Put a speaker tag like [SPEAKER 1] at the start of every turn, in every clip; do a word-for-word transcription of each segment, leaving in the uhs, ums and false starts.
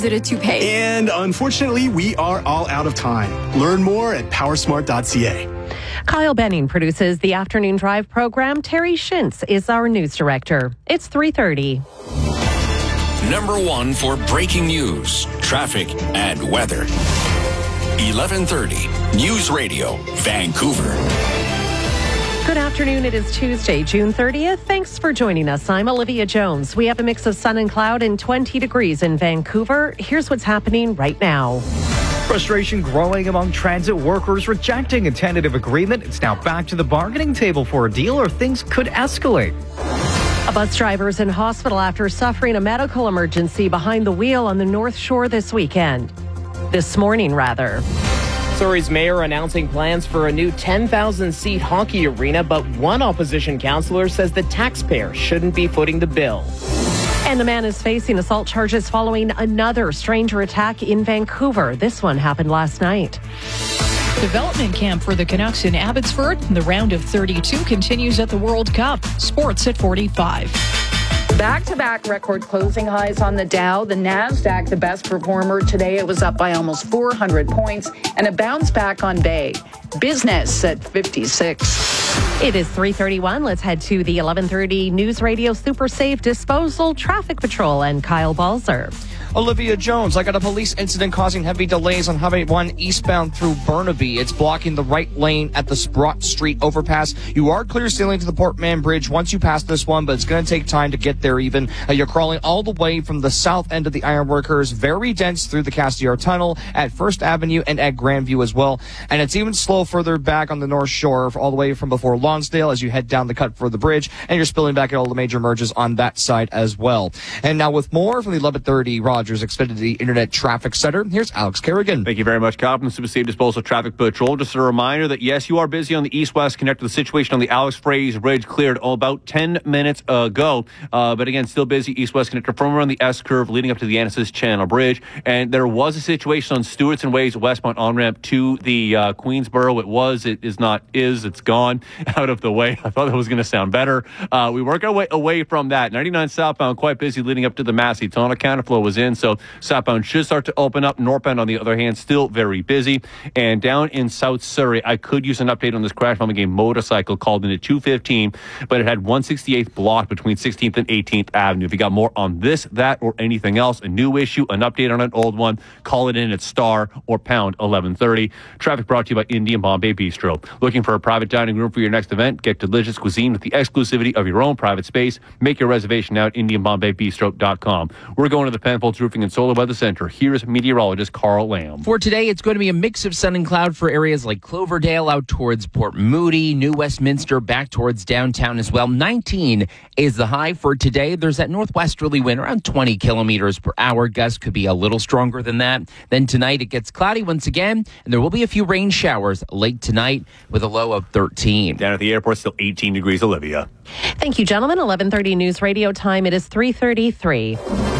[SPEAKER 1] it a toupee?
[SPEAKER 2] And unfortunately, we are all out of time. Learn more at powersmart dot c a.
[SPEAKER 3] Kyle Benning produces the Afternoon Drive program. Terry Shintz is our news director. It's three thirty.
[SPEAKER 4] Number one for breaking news, traffic, and weather. eleven thirty News Radio, Vancouver.
[SPEAKER 3] Good afternoon. It is Tuesday, June thirtieth. Thanks for joining us. I'm Olivia Jones. We have a mix of sun and cloud and twenty degrees in Vancouver. Here's what's happening right now.
[SPEAKER 5] Frustration growing among transit workers rejecting a tentative agreement. It's now back to the bargaining table for a deal, or things could escalate.
[SPEAKER 3] A bus driver is in hospital after suffering a medical emergency behind the wheel on the North Shore this weekend. This morning, rather.
[SPEAKER 6] Surrey's mayor announcing plans for a new ten thousand seat hockey arena, but one opposition councillor says the taxpayer shouldn't be footing the bill.
[SPEAKER 3] And a man is facing assault charges following another stranger attack in Vancouver. This one happened last night.
[SPEAKER 7] Development camp for the Canucks in Abbotsford. The round of thirty-two continues at the World Cup. Sports at forty-five.
[SPEAKER 8] Back-to-back record closing highs on the Dow. The NASDAQ, the best performer today. It was up by almost four hundred points, and a bounce back on Bay. Business at fifty-six.
[SPEAKER 3] It is three thirty-one. Let's head to the eleven thirty News Radio Super Safe Disposal Traffic Patrol and Kyle Balzer.
[SPEAKER 9] Olivia Jones, I got a police incident causing heavy delays on Highway one eastbound through Burnaby. It's blocking the right lane at the Sprott Street overpass. You are clear sailing to the Port Mann Bridge once you pass this one, but it's going to take time to get there even. Uh, you're crawling all the way from the south end of the Ironworkers, very dense through the Castiar Tunnel at First Avenue and at Grandview as well. And it's even slow further back on the North Shore, all the way from before Lonsdale as you head down the cut for the bridge, and you're spilling back at all the major merges on that side as well. And now with more from the eleven thirty Rogers Xfinity Internet Traffic Center, here's Alex Kerrigan.
[SPEAKER 10] Thank you very much, Cobb, from the Super Safe Disposal Traffic Patrol. Just a reminder that, yes, you are busy on the east-west connector. The situation on the Alex Fraser Bridge cleared oh, about ten minutes ago. Uh, but again, still busy east-west connector from around the S-curve leading up to the Annacis Channel Bridge. And there was a situation on Stewartson Ways westbound on-ramp to the uh, Queensboro. It was, it is not, is, it's gone out of the way. I thought that was going to sound better. Uh, we work our way away from that. ninety-nine southbound, quite busy leading up to the Massey. Ton of counterflow was in, so southbound should start to open up. Northbound, on the other hand, still very busy. And down in South Surrey, I could use an update on this crash involving a motorcycle called in at two fifteen, but it had one sixty-eighth blocked between sixteenth and eighteenth Avenue. If you got more on this, that, or anything else, a new issue, an update on an old one, call it in at star or pound eleven thirty. Traffic brought to you by Indian Bombay Bistro. Looking for a private dining room for your next event? Get delicious cuisine with the exclusivity of your own private space. Make your reservation now at indian bombay bistro dot com. We're going to the Penfolds Roofing and Solar Weather Center. Here's meteorologist Carl Lamb.
[SPEAKER 11] For today, it's going to be a mix of sun and cloud for areas like Cloverdale out towards Port Moody, New Westminster back towards downtown as well. nineteen is the high for today. There's that northwesterly wind around twenty kilometers per hour. Gusts could be a little stronger than that. Then tonight it gets cloudy once again, and there will be a few rain showers late tonight with a low of thirteen.
[SPEAKER 10] Down at the airport, still eighteen degrees, Olivia.
[SPEAKER 3] Thank you, gentlemen. eleven thirty News Radio time. It is three thirty-three.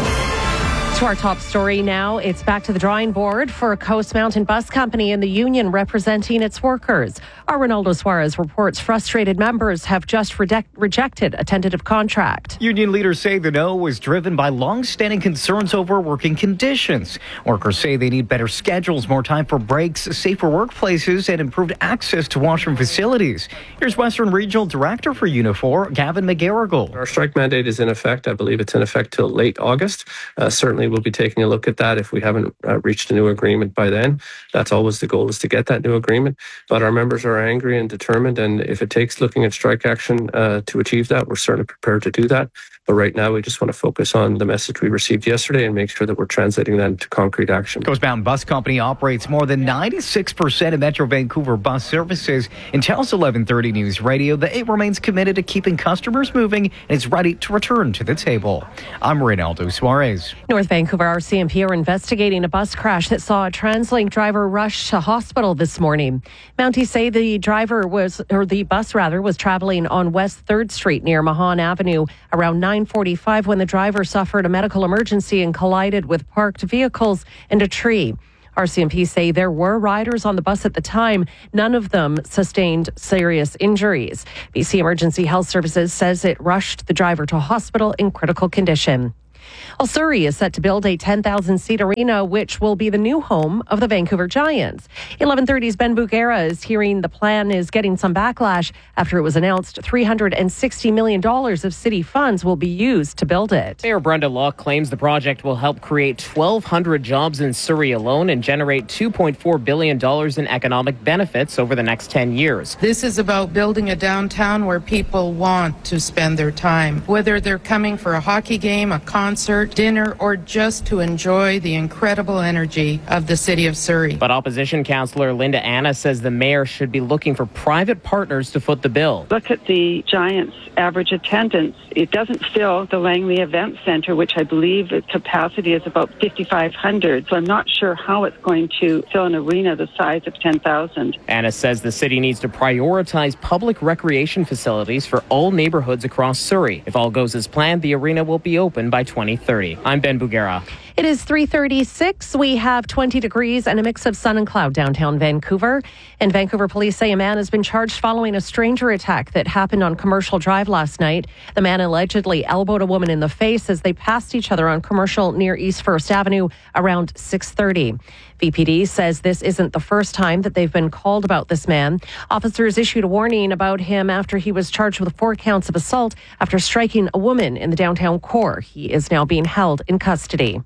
[SPEAKER 3] To our top story now, it's back to the drawing board for Coast Mountain Bus Company and the union representing its workers. Our Ronaldo Suarez reports frustrated members have just reject- rejected a tentative contract.
[SPEAKER 5] Union leaders say the no was driven by long-standing concerns over working conditions. Workers say they need better schedules, more time for breaks, safer workplaces, and improved access to washroom facilities. Here's Western Regional Director for Unifor, Gavin McGarrigle.
[SPEAKER 12] Our strike mandate is in effect. I believe it's in effect till late August. Uh, certainly we'll be taking a look at that if we haven't uh, reached a new agreement by then. That's always the goal, is to get that new agreement. But our members are angry and determined, and if it takes looking at strike action uh, to achieve that, we're certainly prepared to do that. But right now, we just want to focus on the message we received yesterday and make sure that we're translating that into concrete action.
[SPEAKER 5] Coast Mountain Bus Company operates more than ninety-six percent of Metro Vancouver bus services. And tells eleven thirty News Radio that it remains committed to keeping customers moving and is ready to return to the table. I'm Ronaldo Suarez.
[SPEAKER 3] North Vancouver R C M P are investigating a bus crash that saw a TransLink driver rush to hospital this morning. Mounties say the driver was, or the bus rather, was traveling on West third Street near Mahan Avenue around nine forty-five when the driver suffered a medical emergency and collided with parked vehicles and a tree. R C M P say there were riders on the bus at the time. None of them sustained serious injuries. B C Emergency Health Services says it rushed the driver to hospital in critical condition. Well, Surrey is set to build a ten thousand seat arena, which will be the new home of the Vancouver Giants. eleven thirty's Ben Bugera is hearing the plan is getting some backlash after it was announced three hundred sixty million dollars of city funds will be used to build it.
[SPEAKER 6] Mayor Brenda Locke claims the project will help create twelve hundred jobs in Surrey alone and generate two point four billion dollars in economic benefits over the next ten years.
[SPEAKER 1] This is about building a downtown where people want to spend their time, whether they're coming for a hockey game, a concert, dinner, or just to enjoy the incredible energy of the city of Surrey.
[SPEAKER 6] But opposition councillor Linda Anna says the mayor should be looking for private partners to foot the bill.
[SPEAKER 13] Look at the Giants' average attendance. It doesn't fill the Langley Event Centre, which I believe its capacity is about fifty-five hundred. So I'm not sure how it's going to fill an arena the size of ten thousand.
[SPEAKER 6] Anna says the city needs to prioritize public recreation facilities for all neighborhoods across Surrey. If all goes as planned, the arena will be open by twenty thirty. I'm Ben Bugera.
[SPEAKER 3] It is three thirty-six. We have twenty degrees and a mix of sun and cloud downtown Vancouver. And Vancouver police say a man has been charged following a stranger attack that happened on Commercial Drive last night. The man allegedly elbowed a woman in the face as they passed each other on Commercial near East First Avenue around six thirty. V P D says this isn't the first time that they've been called about this man. Officers issued a warning about him after he was charged with four counts of assault after striking a woman in the downtown core. He is now being held in custody.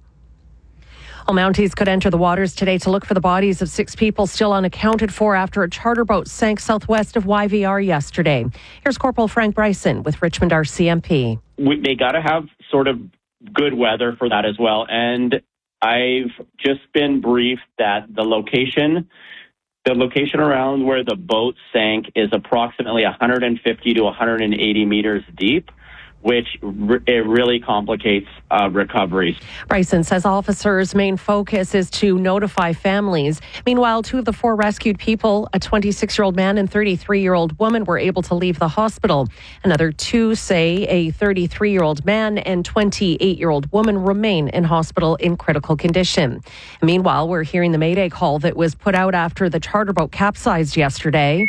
[SPEAKER 3] Well, Mounties could enter the waters today to look for the bodies of six people still unaccounted for after a charter boat sank southwest of Y V R yesterday. Here's Corporal Frank Bryson with Richmond R C M P.
[SPEAKER 14] We, they got to have sort of good weather for that as well. And I've just been briefed that the location, the location around where the boat sank is approximately one hundred fifty to one hundred eighty meters deep, which re- it really complicates uh, recoveries.
[SPEAKER 3] Bryson says officers' main focus is to notify families. Meanwhile, two of the four rescued people, a twenty-six-year-old man and thirty-three-year-old woman, were able to leave the hospital. Another two say a thirty-three-year-old man and twenty-eight-year-old woman remain in hospital in critical condition. Meanwhile, we're hearing the Mayday call that was put out after the charter boat capsized yesterday.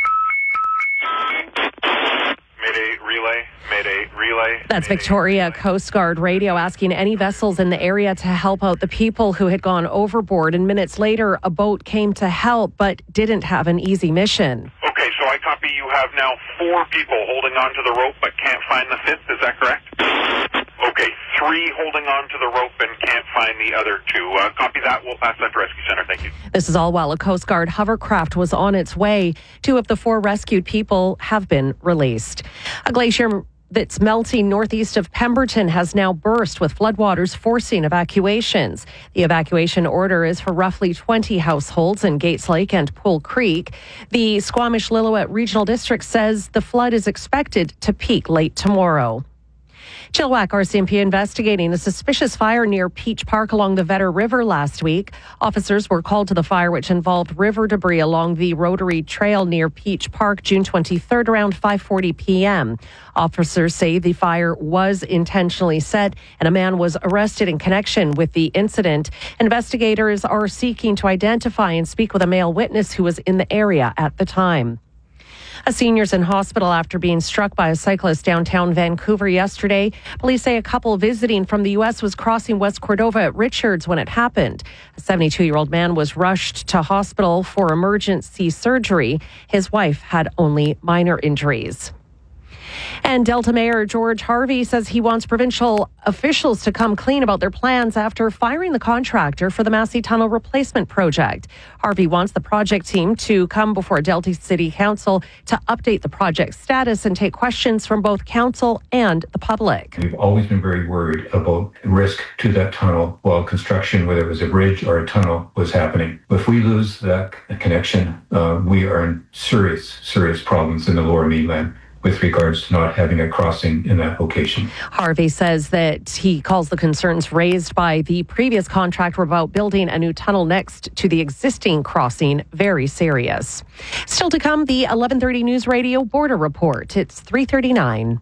[SPEAKER 15] Mayday relay. Mayday relay.
[SPEAKER 3] That's Victoria Coast Guard radio asking any vessels in the area to help out the people who had gone overboard. And minutes later, a boat came to help but didn't have an easy mission.
[SPEAKER 15] Okay, so I copy you have now four people holding on to the rope but can't find the fifth. Is that correct? Okay, three holding on to the rope and can't find the other two. Uh, copy that. We'll pass that to Rescue Center. Thank you.
[SPEAKER 3] This is all while a Coast Guard hovercraft was on its way. Two of the four rescued people have been released. A glacier that's melting northeast of Pemberton has now burst, with floodwaters forcing evacuations. The evacuation order is for roughly twenty households in Gates Lake and Pool Creek. The Squamish-Lillooet Regional District says the flood is expected to peak late tomorrow. Chilliwack R C M P investigating a suspicious fire near Peach Park along the Vedder River last week. Officers were called to the fire, which involved river debris along the Rotary Trail near Peach Park June twenty-third around five forty p.m. Officers say the fire was intentionally set and a man was arrested in connection with the incident. Investigators are seeking to identify and speak with a male witness who was in the area at the time. A senior's in hospital after being struck by a cyclist downtown Vancouver yesterday. Police say a couple visiting from the U S was crossing West Cordova at Richards when it happened. A seventy-two-year-old man was rushed to hospital for emergency surgery. His wife had only minor injuries. And Delta Mayor George Harvey says he wants provincial officials to come clean about their plans after firing the contractor for the Massey Tunnel replacement project. Harvey wants the project team to come before Delta City Council to update the project status and take questions from both council and the public.
[SPEAKER 16] We've always been very worried about risk to that tunnel while construction, whether it was a bridge or a tunnel, was happening. If we lose that connection, uh, we are in serious, serious problems in the Lower Mainland with regards to not having a crossing in that location.
[SPEAKER 3] Harvey says that he calls the concerns raised by the previous contractor about building a new tunnel next to the existing crossing very serious. Still to come, the eleven thirty News Radio Border Report. It's three thirty-nine.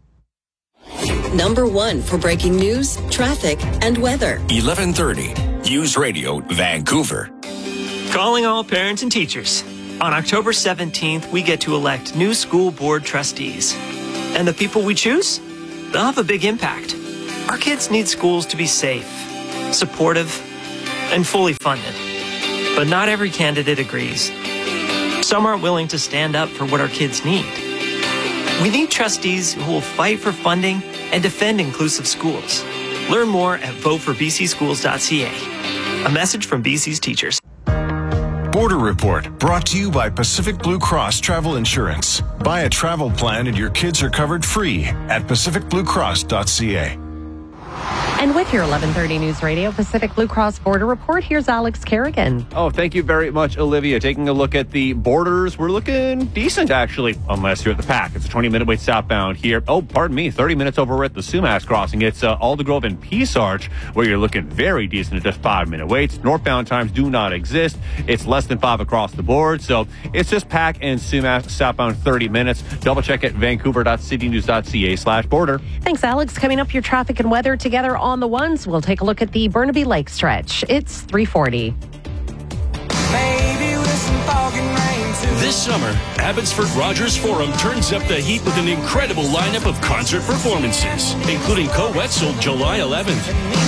[SPEAKER 17] Number one for breaking news, traffic, and weather.
[SPEAKER 4] eleven thirty News Radio Vancouver.
[SPEAKER 18] Calling all parents and teachers. On October seventeenth, we get to elect new school board trustees. And the people we choose, they'll have a big impact. Our kids need schools to be safe, supportive, and fully funded. But not every candidate agrees. Some aren't willing to stand up for what our kids need. We need trustees who will fight for funding and defend inclusive schools. Learn more at vote for b c schools dot c a. A message from B C's teachers.
[SPEAKER 19] Border Report, brought to you by Pacific Blue Cross Travel Insurance. Buy a travel plan and your kids are covered free at pacific blue cross dot c a.
[SPEAKER 3] And with your eleven thirty News Radio Pacific Blue Cross Border Report, here's Alex Kerrigan.
[SPEAKER 10] Oh, thank you very much, Olivia. Taking a look at the borders, we're looking decent, actually, unless you're at the Pack. It's a twenty-minute wait southbound here. Oh, pardon me, thirty minutes over at the Sumas crossing. It's uh, Aldergrove and Peace Arch, where you're looking very decent at just five-minute waits. Northbound times do not exist. It's less than five across the board, so it's just Pack and Sumas southbound thirty minutes. Double check at vancouver dot city news dot c a slash border.
[SPEAKER 3] Thanks, Alex. Coming up, your traffic and weather together on the ones. We'll take a look at the Burnaby Lake stretch. It's three forty.
[SPEAKER 20] This summer, Abbotsford Rogers Forum turns up the heat with an incredible lineup of concert performances, including Co Wetzel July eleventh.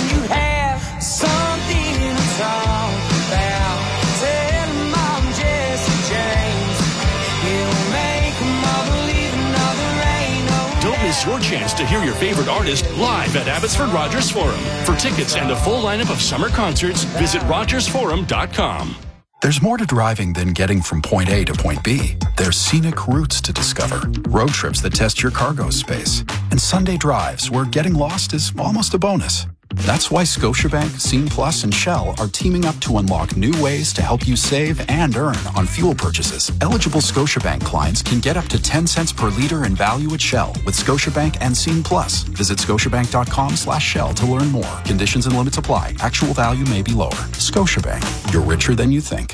[SPEAKER 20] Don't miss your chance to hear your favorite artist live at Abbotsford Rogers Forum. For tickets and a full lineup of summer concerts, visit rogers forum dot com.
[SPEAKER 21] There's more to driving than getting from point A to point B. There's scenic routes to discover, road trips that test your cargo space, and Sunday drives where getting lost is almost a bonus. That's why Scotiabank, Scene Plus, and Shell are teaming up to unlock new ways to help you save and earn on fuel purchases. Eligible Scotiabank clients can get up to ten cents per liter in value at Shell with Scotiabank and Scene Plus. Visit scotiabank dot com slash Shell to learn more. Conditions and limits apply. Actual value may be lower. Scotiabank. You're richer than you think.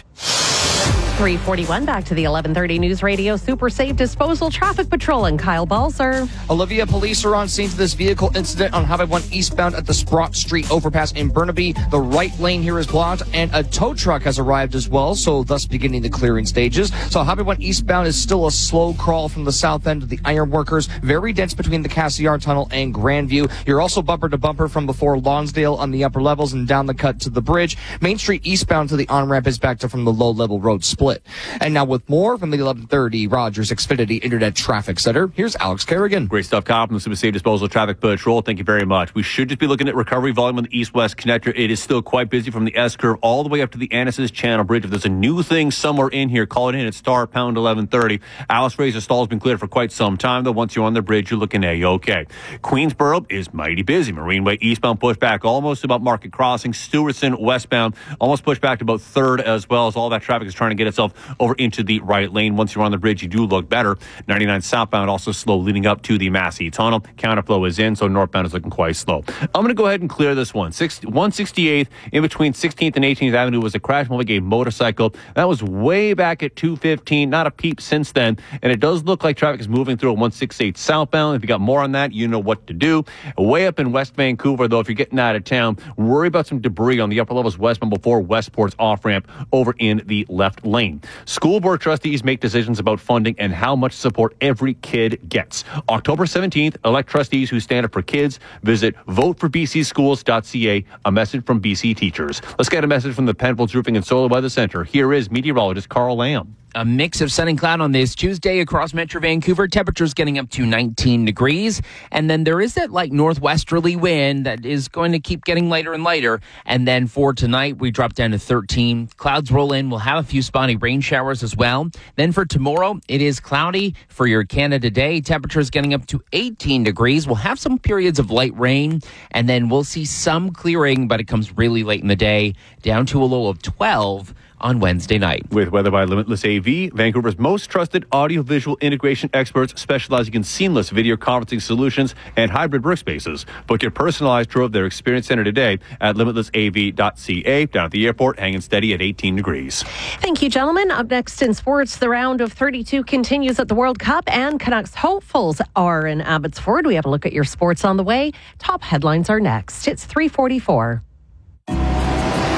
[SPEAKER 3] three forty-one, back to the eleven thirty News Radio Super Safe Disposal Traffic Patrol and Kyle Balzer.
[SPEAKER 9] Olivia, police are on scene to this vehicle incident on Highway one eastbound at the Sprott Street overpass in Burnaby. The right lane here is blocked, and a tow truck has arrived as well, so thus beginning the clearing stages. So Highway one eastbound is still a slow crawl from the south end of the Ironworkers, very dense between the Cassiar Tunnel and Grandview. You're also bumper to bumper from before Lonsdale on the upper levels and down the cut to the bridge. Main Street eastbound to the on-ramp is back to from the low-level road split. And now with more from the eleven thirty Rogers Xfinity Internet Traffic Center, here's Alex Kerrigan.
[SPEAKER 10] Great stuff, Kyle, from the Super Safe Disposal Traffic Patrol. Thank you very much. We should just be looking at recovery volume on the east-west connector. It is still quite busy from the S-curve all the way up to the Annis's Channel Bridge. If there's a new thing somewhere in here, call it in at star pound eleven thirty. Alice Fraser stall has been cleared for quite some time, though. Once you're on the bridge, you're looking A-okay. Queensboro is mighty busy. Marineway eastbound pushed back almost about Market Crossing. Stewartson westbound almost pushed back to about third, as well as all that traffic is trying to get itself over into the right lane. Once you're on the bridge, you do look better. ninety-nine southbound also slow leading up to the Massey Tunnel. Counterflow is in, so northbound is looking quite slow. I'm going to go ahead and clear this one. one sixty-eighth in between sixteenth and eighteenth Avenue was a crash involving a motorcycle. That was way back at two fifteen. Not a peep since then. And it does look like traffic is moving through at one sixty-eight southbound. If you got more on that, you know what to do. Way up in West Vancouver, though, if you're getting out of town, worry about some debris on the upper levels westbound before Westport's off-ramp over in the left lane. School board trustees make decisions about funding and how much support every kid gets. October seventeenth, elect trustees who stand up for kids. Visit vote for b c schools dot c a. A message from B C teachers. Let's get a message from the Penfolds Roofing and Solar Weather Center. Here is meteorologist Carl Lamb.
[SPEAKER 11] A mix of sun and cloud on this Tuesday across Metro Vancouver. Temperatures getting up to nineteen degrees. And then there is that light northwesterly wind that is going to keep getting lighter and lighter. And then for tonight, we drop down to thirteen. Clouds roll in. We'll have a few spotty rain showers as well. Then for tomorrow, it is cloudy for your Canada Day. Temperatures getting up to eighteen degrees. We'll have some periods of light rain. And then we'll see some clearing, but it comes really late in the day, down to a low of twelve on Wednesday night.
[SPEAKER 10] With Weather by Limitless A V, Vancouver's most trusted audiovisual integration experts specializing in seamless video conferencing solutions and hybrid workspaces. Book your personalized tour of their experience center today at limitless a v dot c a. Down at the airport, hanging steady at eighteen degrees.
[SPEAKER 3] Thank you, gentlemen. Up next in sports, the round of thirty-two continues at the World Cup, and Canucks hopefuls are in Abbotsford. We have a look at your sports on the way. Top headlines are next. It's three forty-four.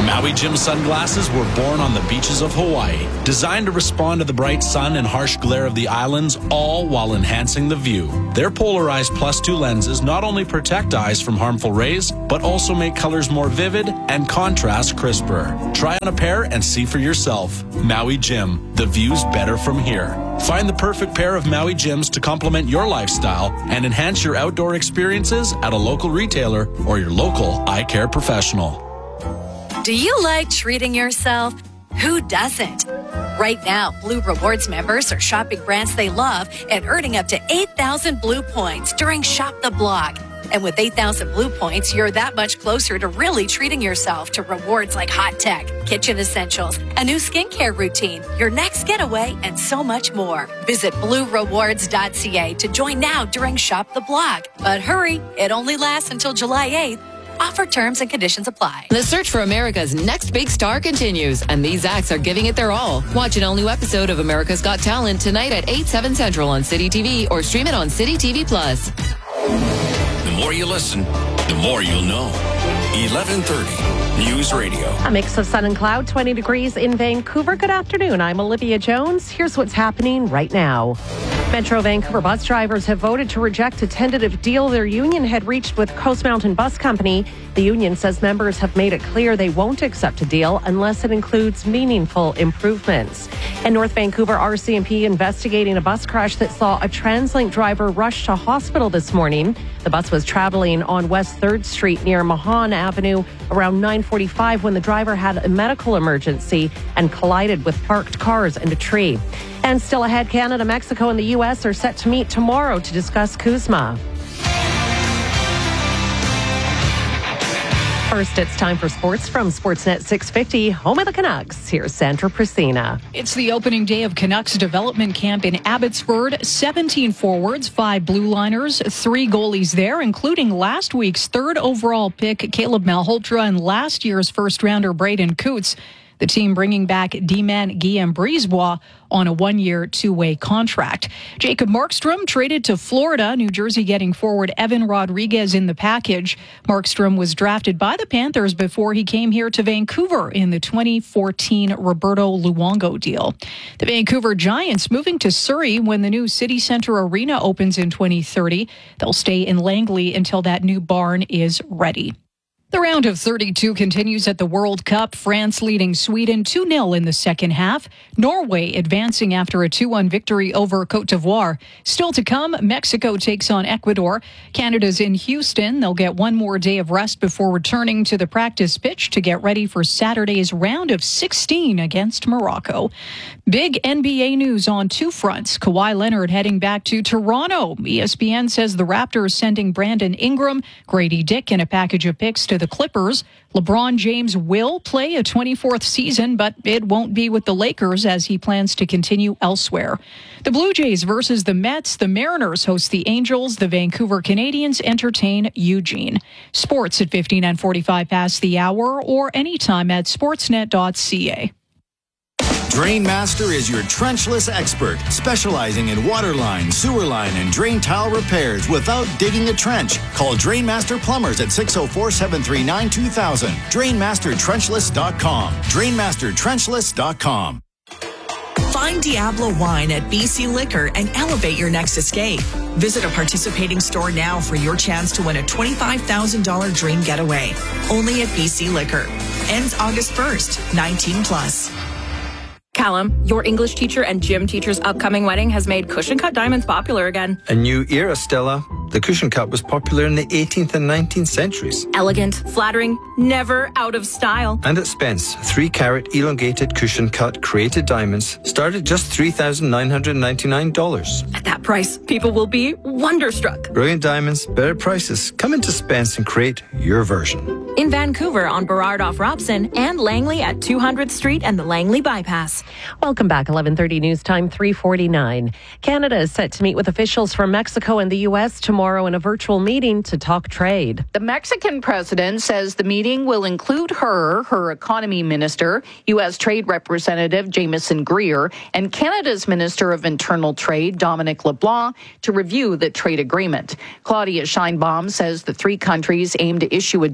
[SPEAKER 2] Maui Jim sunglasses were born on the beaches of Hawaii, designed to respond to the bright sun and harsh glare of the islands, all while enhancing the view. Their polarized plus two lenses not only protect eyes from harmful rays, but also make colors more vivid and contrast crisper. Try on a pair and see for yourself. Maui Jim, the view's better from here. Find the perfect pair of Maui Jims to complement your lifestyle and enhance your outdoor experiences at a local retailer or your local eye care professional.
[SPEAKER 22] Do you like treating yourself? Who doesn't? Right now, Blue Rewards members are shopping brands they love and earning up to eight thousand Blue points during Shop the Block. And with eight thousand Blue points, you're that much closer to really treating yourself to rewards like hot tech, kitchen essentials, a new skincare routine, your next getaway, and so much more. Visit blue rewards dot c a to join now during Shop the Block. But hurry, it only lasts until July eighth. Offer terms and conditions apply.
[SPEAKER 23] The search for America's next big star continues, and these acts are giving it their all. Watch an all-new episode of America's Got Talent tonight at eight, seven Central on City T V or stream it on City T V Plus.
[SPEAKER 4] The more you listen, the more you'll know. eleven thirty News Radio.
[SPEAKER 3] A mix of sun and cloud, twenty degrees in Vancouver. Good afternoon. I'm Olivia Jones. Here's what's happening right now. Metro Vancouver bus drivers have voted to reject a tentative deal their union had reached with Coast Mountain Bus Company. The union says members have made it clear they won't accept a deal unless it includes meaningful improvements. In North Vancouver, R C M P investigating a bus crash that saw a TransLink driver rush to hospital this morning. The bus was traveling on West third Street near Mahan Avenue around nine forty-five when the driver had a medical emergency and collided with parked cars and a tree. And still ahead, Canada, Mexico, and the U S are set to meet tomorrow to discuss CUSMA. First, it's time for sports from Sportsnet six fifty, home of the Canucks. Here's Sandra Priscina.
[SPEAKER 7] It's the opening day of Canucks development camp in Abbotsford. seventeen forwards, five blue liners, three goalies there, including last week's third overall pick, Caleb Malhotra, and last year's first rounder, Braden Coots. The team bringing back D-man Guillaume Brisebois on a one-year, two-way contract. Jacob Markstrom traded to Florida, New Jersey getting forward Evan Rodriguez in the package. Markstrom was drafted by the Panthers before he came here to Vancouver in the twenty fourteen Roberto Luongo deal. The Vancouver Giants moving to Surrey when the new City Centre Arena opens in twenty thirty. They'll stay in Langley until that new barn is ready. The round of thirty-two continues at the World Cup. France leading Sweden two nil in the second half. Norway advancing after a two one victory over Cote d'Ivoire. Still to come, Mexico takes on Ecuador. Canada's in Houston. They'll get one more day of rest before returning to the practice pitch to get ready for Saturday's round of sixteen against Morocco. Big N B A news on two fronts. Kawhi Leonard heading back to Toronto. E S P N says the Raptors sending Brandon Ingram, Grady Dick, and a package of picks to the Clippers. LeBron James will play a twenty-fourth season, but it won't be with the Lakers as he plans to continue elsewhere. The Blue Jays versus the Mets. The Mariners host the Angels. The Vancouver Canadians entertain Eugene. Sports at fifteen and forty-five past the hour or anytime at sportsnet dot c a.
[SPEAKER 24] Drainmaster is your trenchless expert, specializing in water line, sewer line, and drain tile repairs without digging a trench. Call Drainmaster Plumbers at six oh four, seven three nine, two thousand. Drainmaster Trenchless dot com. Drainmaster Trenchless dot com.
[SPEAKER 25] Find Diablo Wine at B C Liquor and elevate your next escape. Visit a participating store now for your chance to win a twenty-five thousand dollars dream getaway. Only at B C Liquor. Ends August first. nineteen plus.
[SPEAKER 26] Callum, your English teacher and gym teacher's upcoming wedding has made cushion cut diamonds popular again.
[SPEAKER 27] A new era, Stella. The cushion cut was popular in the eighteenth and nineteenth centuries.
[SPEAKER 26] Elegant, flattering, never out of style.
[SPEAKER 27] And at Spence, three carat elongated cushion cut created diamonds start at just three thousand nine hundred ninety-nine dollars.
[SPEAKER 26] At that price, people will be wonderstruck.
[SPEAKER 27] Brilliant diamonds, better prices. Come into Spence and create your version.
[SPEAKER 26] In Vancouver on Burrard off Robson and Langley at two hundredth Street and the Langley Bypass.
[SPEAKER 3] Welcome back. eleven thirty news time, three forty-nine. Canada is set to meet with officials from Mexico and the U S tomorrow in a virtual meeting to talk trade.
[SPEAKER 8] The Mexican president says the meeting will include her, her economy minister, U S Trade Representative Jameson Greer, and Canada's Minister of Internal Trade, Dominic LeBlanc, to review the trade agreement. Claudia Scheinbaum says the three countries aim to issue a joint statement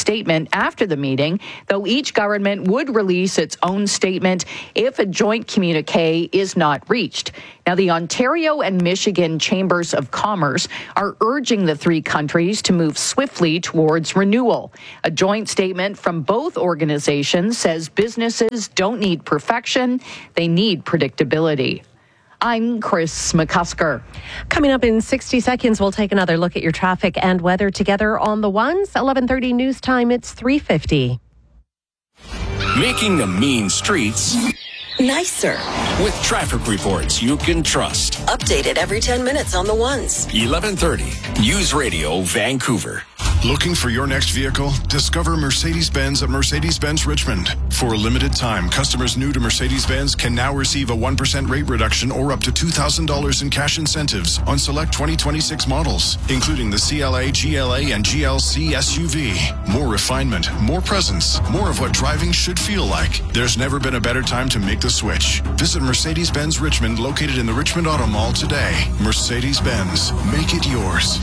[SPEAKER 8] statement after the meeting, though each government would release its own statement if a joint communique is not reached. Now, the Ontario and Michigan Chambers of Commerce are urging the three countries to move swiftly towards renewal. A joint statement from both organizations says businesses don't need perfection, they need predictability. I'm Chris McCusker.
[SPEAKER 3] Coming up in sixty seconds, we'll take another look at your traffic and weather together on the ones. eleven thirty news time, it's three fifty.
[SPEAKER 4] Making the mean streets
[SPEAKER 17] nicer
[SPEAKER 4] with traffic reports you can trust.
[SPEAKER 17] Updated every ten minutes on the ones.
[SPEAKER 4] eleven thirty News Radio Vancouver.
[SPEAKER 19] Looking for your next vehicle? Discover Mercedes-Benz at Mercedes-Benz Richmond. For a limited time, customers new to Mercedes-Benz can now receive a one percent rate reduction or up to two thousand dollars in cash incentives on select twenty twenty-six models, including the C L A, G L A, and G L C S U V. More refinement, more presence, more of what driving should feel like. There's never been a better time to make the switch. Visit Mercedes-Benz Richmond, located in the Richmond Auto Mall today. Mercedes-Benz, make it yours.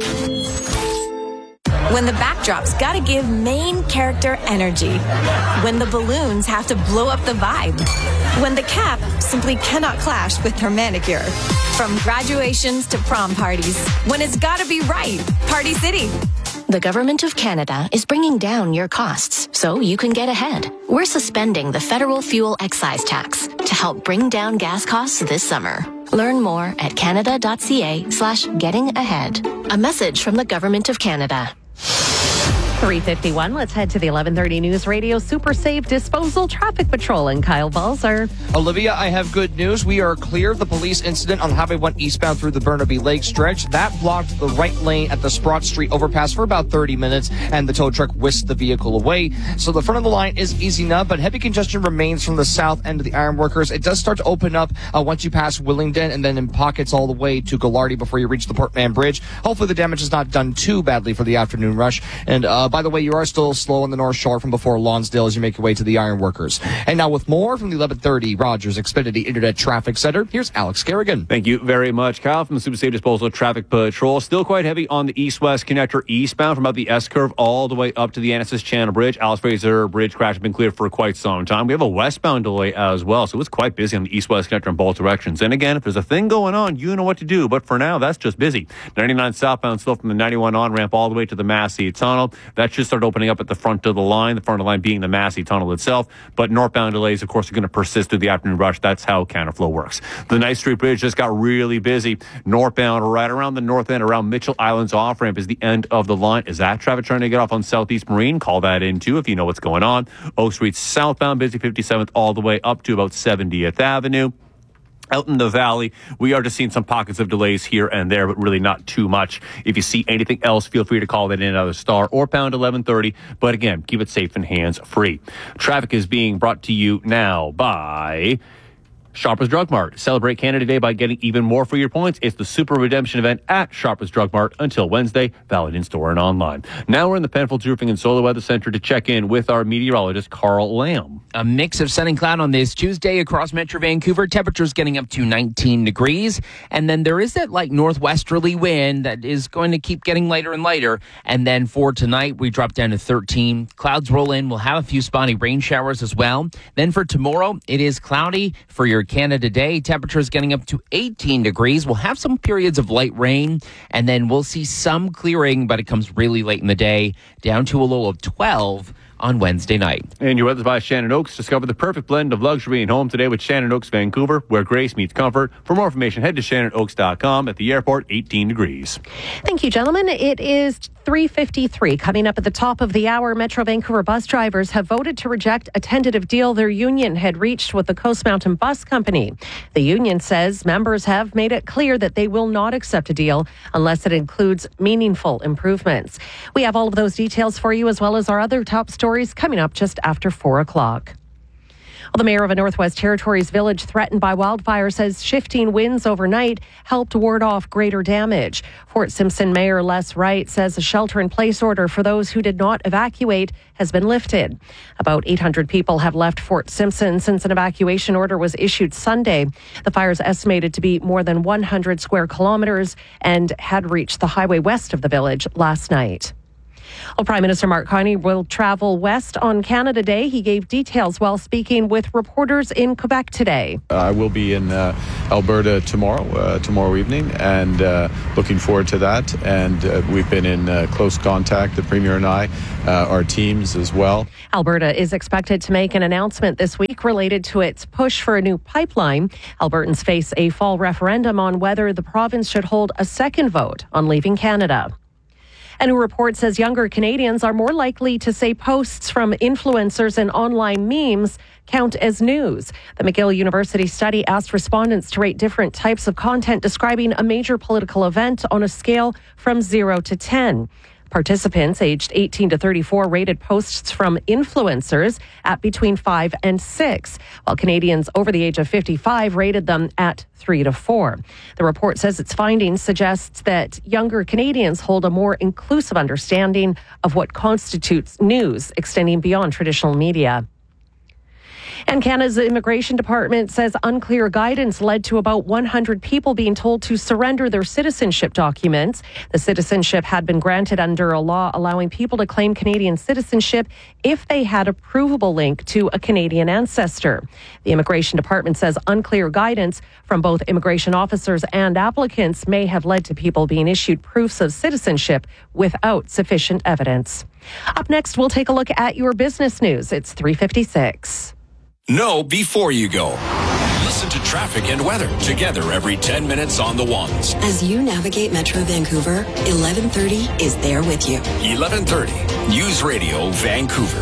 [SPEAKER 1] When the backdrop's gotta give main character energy. When the balloons have to blow up the vibe. When the cap simply cannot clash with her manicure. From graduations to prom parties. When it's gotta be right. Party City.
[SPEAKER 5] The Government of Canada is bringing down your costs so you can get ahead. We're suspending the federal fuel excise tax to help bring down gas costs this summer. Learn more at canada.ca slash getting ahead. A message from the Government of Canada.
[SPEAKER 3] three fifty-one. Let's head to the eleven thirty News Radio Super Safe Disposal Traffic Patrol and Kyle Balzer.
[SPEAKER 9] Olivia, I have good news. We are clear of the police incident on Highway one eastbound through the Burnaby Lake stretch. That blocked the right lane at the Sprott Street overpass for about thirty minutes, and the tow truck whisked the vehicle away. So the front of the line is easy enough, but heavy congestion remains from the south end of the Ironworkers. It does start to open up uh, once you pass Willingdon, and then in pockets all the way to Gallardi before you reach the Port Mann Bridge. Hopefully the damage is not done too badly for the afternoon rush. And uh, by the way, you are still slow on the North Shore from before Lonsdale as you make your way to the Ironworkers. And now with more from the eleven thirty Rogers Xfinity Internet Traffic Center, here's Alex Kerrigan.
[SPEAKER 10] Thank you very much, Kyle, from the Super Safe Disposal Traffic Patrol. Still quite heavy on the east-west connector eastbound from about the S-curve all the way up to the Annacis Channel Bridge. Alice Fraser Bridge crash has been cleared for quite some time. We have a westbound delay as well, so it's quite busy on the east-west connector in both directions. And again, if there's a thing going on, you know what to do. But for now, that's just busy. ninety-nine southbound still from the ninety-one on-ramp all the way to the Massey Tunnel. That should start opening up at the front of the line, the front of the line being the Massey Tunnel itself. But northbound delays, of course, are going to persist through the afternoon rush. That's how counterflow works. The Ninth Street Bridge just got really busy. Northbound, right around the north end, around Mitchell Island's off-ramp is the end of the line. Is that traffic trying to get off on Southeast Marine? Call that in, too, if you know what's going on. Oak Street southbound, busy fifty-seventh all the way up to about seventieth Avenue. Out in the valley, we are just seeing some pockets of delays here and there, but really not too much. If you see anything else, feel free to call that in either star or pound eleven thirty. But again, keep it safe and hands-free. Traffic is being brought to you now by Shoppers Drug Mart. Celebrate Canada Day by getting even more for your points. It's the Super Redemption event at Shoppers Drug Mart until Wednesday, valid in store and online. Now we're in the Penfolds Roofing and Solar Weather Center to check in with our meteorologist, Carl Lamb.
[SPEAKER 11] A mix of sun and cloud on this Tuesday across Metro Vancouver. Temperatures getting up to nineteen degrees. And then there is that light northwesterly wind that is going to keep getting lighter and lighter. And then for tonight, we drop down to thirteen. Clouds roll in. We'll have a few spotty rain showers as well. Then for tomorrow, it is cloudy for your Canada Day. Temperatures getting up to eighteen degrees. We'll have some periods of light rain, and then we'll see some clearing, but it comes really late in the day, down to a low of twelve on Wednesday night.
[SPEAKER 10] And your weather's by Shannon Oaks. Discover the perfect blend of luxury and home today with Shannon Oaks Vancouver, where grace meets comfort. For more information, head to shannon oaks dot com. At the airport, eighteen degrees.
[SPEAKER 3] Thank you, gentlemen. It is three fifty-three. Coming up at the top of the hour, Metro Vancouver bus drivers have voted to reject a tentative deal their union had reached with the Coast Mountain Bus Company. The union says members have made it clear that they will not accept a deal unless it includes meaningful improvements. We have all of those details for you, as well as our other top stories coming up just after four o'clock. Well, the mayor of a Northwest Territories village threatened by wildfire says shifting winds overnight helped ward off greater damage. Fort Simpson Mayor Les Wright says a shelter-in-place order for those who did not evacuate has been lifted. About eight hundred people have left Fort Simpson since an evacuation order was issued Sunday. The fire is estimated to be more than one hundred square kilometers and had reached the highway west of the village last night. Well, Prime Minister Mark Carney will travel west on Canada Day. He gave details while speaking with reporters in Quebec today.
[SPEAKER 6] Uh, I will be in uh, Alberta tomorrow, uh, tomorrow evening, and uh, looking forward to that. And uh, we've been in uh, close contact, the Premier and I, uh, our teams as well.
[SPEAKER 3] Alberta is expected to make an announcement this week related to its push for a new pipeline. Albertans face a fall referendum on whether the province should hold a second vote on leaving Canada. A new report says younger Canadians are more likely to say posts from influencers and online memes count as news. The McGill University study asked respondents to rate different types of content describing a major political event on a scale from zero to ten. Participants aged eighteen to thirty-four rated posts from influencers at between five and six, while Canadians over the age of fifty-five rated them at three to four. The report says its findings suggests that younger Canadians hold a more inclusive understanding of what constitutes news, extending beyond traditional media. And Canada's Immigration Department says unclear guidance led to about one hundred people being told to surrender their citizenship documents. The citizenship had been granted under a law allowing people to claim Canadian citizenship if they had a provable link to a Canadian ancestor. The Immigration Department says unclear guidance from both immigration officers and applicants may have led to people being issued proofs of citizenship without sufficient evidence. Up next, we'll take a look at your business news. It's three fifty-six.
[SPEAKER 4] Know before you go. Listen to traffic and weather together every ten minutes on the ones.
[SPEAKER 17] As you navigate Metro Vancouver, eleven thirty is there with you.
[SPEAKER 4] eleven thirty News Radio Vancouver.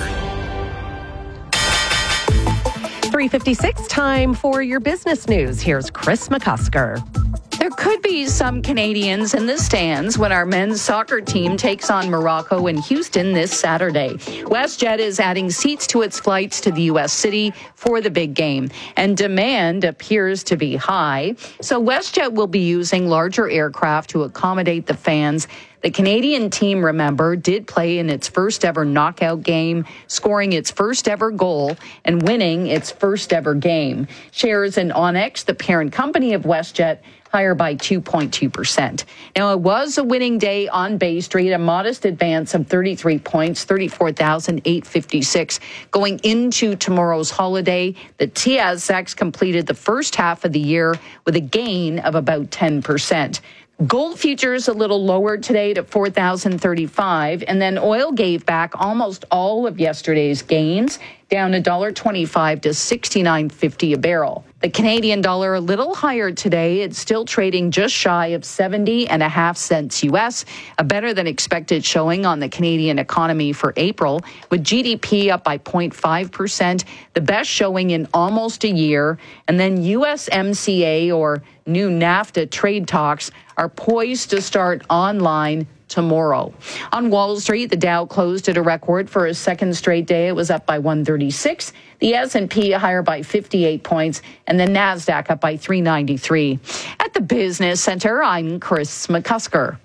[SPEAKER 3] three fifty-six, time for your business news. Here's Chris McCusker.
[SPEAKER 8] There could be some Canadians in the stands when our men's soccer team takes on Morocco in Houston this Saturday. WestJet is adding seats to its flights to the U S city for the big game, and demand appears to be high. So WestJet will be using larger aircraft to accommodate the fans. The Canadian team, remember, did play in its first ever knockout game, scoring its first ever goal and winning its first ever game. Shares in Onyx, the parent company of WestJet, higher by two point two percent. Now, it was a winning day on Bay Street, a modest advance of thirty-three points, thirty-four thousand eight hundred fifty-six. Going into tomorrow's holiday, the T S X completed the first half of the year with a gain of about ten percent. Gold futures a little lower today to four thousand thirty-five, and then oil gave back almost all of yesterday's gains, down one dollar twenty-five to sixty-nine fifty a barrel. The Canadian dollar a little higher today. It's still trading just shy of seventy and a half cents U S, a better than expected showing on the Canadian economy for April, with G D P up by zero point five percent, the best showing in almost a year. And then U S M C A, or new NAFTA trade talks, are poised to start online tomorrow. On Wall Street, the Dow closed at a record for a second straight day. It was up by one thirty-six. The S and P higher by fifty-eight points, and the NASDAQ up by three ninety-three. At the Business Center, I'm Chris McCusker.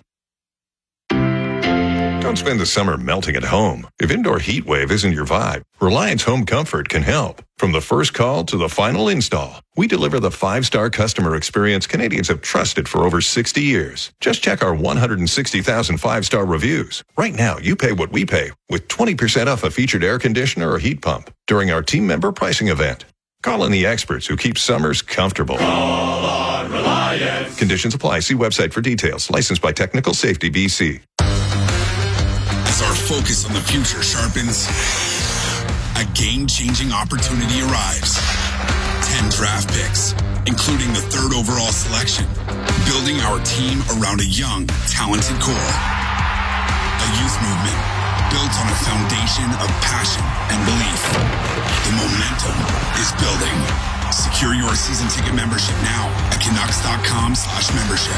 [SPEAKER 12] Don't spend the summer melting at home. If indoor heat wave isn't your vibe, Reliance Home Comfort can help. From the first call to the final install, we deliver the five-star customer experience Canadians have trusted for over sixty years. Just check our one hundred sixty thousand five-star reviews. Right now, you pay what we pay with twenty percent off a featured air conditioner or heat pump during our team member pricing event. Call in the experts who keep summers comfortable.
[SPEAKER 13] Call on Reliance.
[SPEAKER 12] Conditions apply. See website for details. Licensed by Technical Safety B C.
[SPEAKER 14] As our focus on the future sharpens, a game-changing opportunity arrives. Ten draft picks, including the third overall selection, building our team around a young, talented core. A youth movement built on a foundation of passion and belief. The momentum is building. Secure your season ticket membership now at Canucks.com slash membership.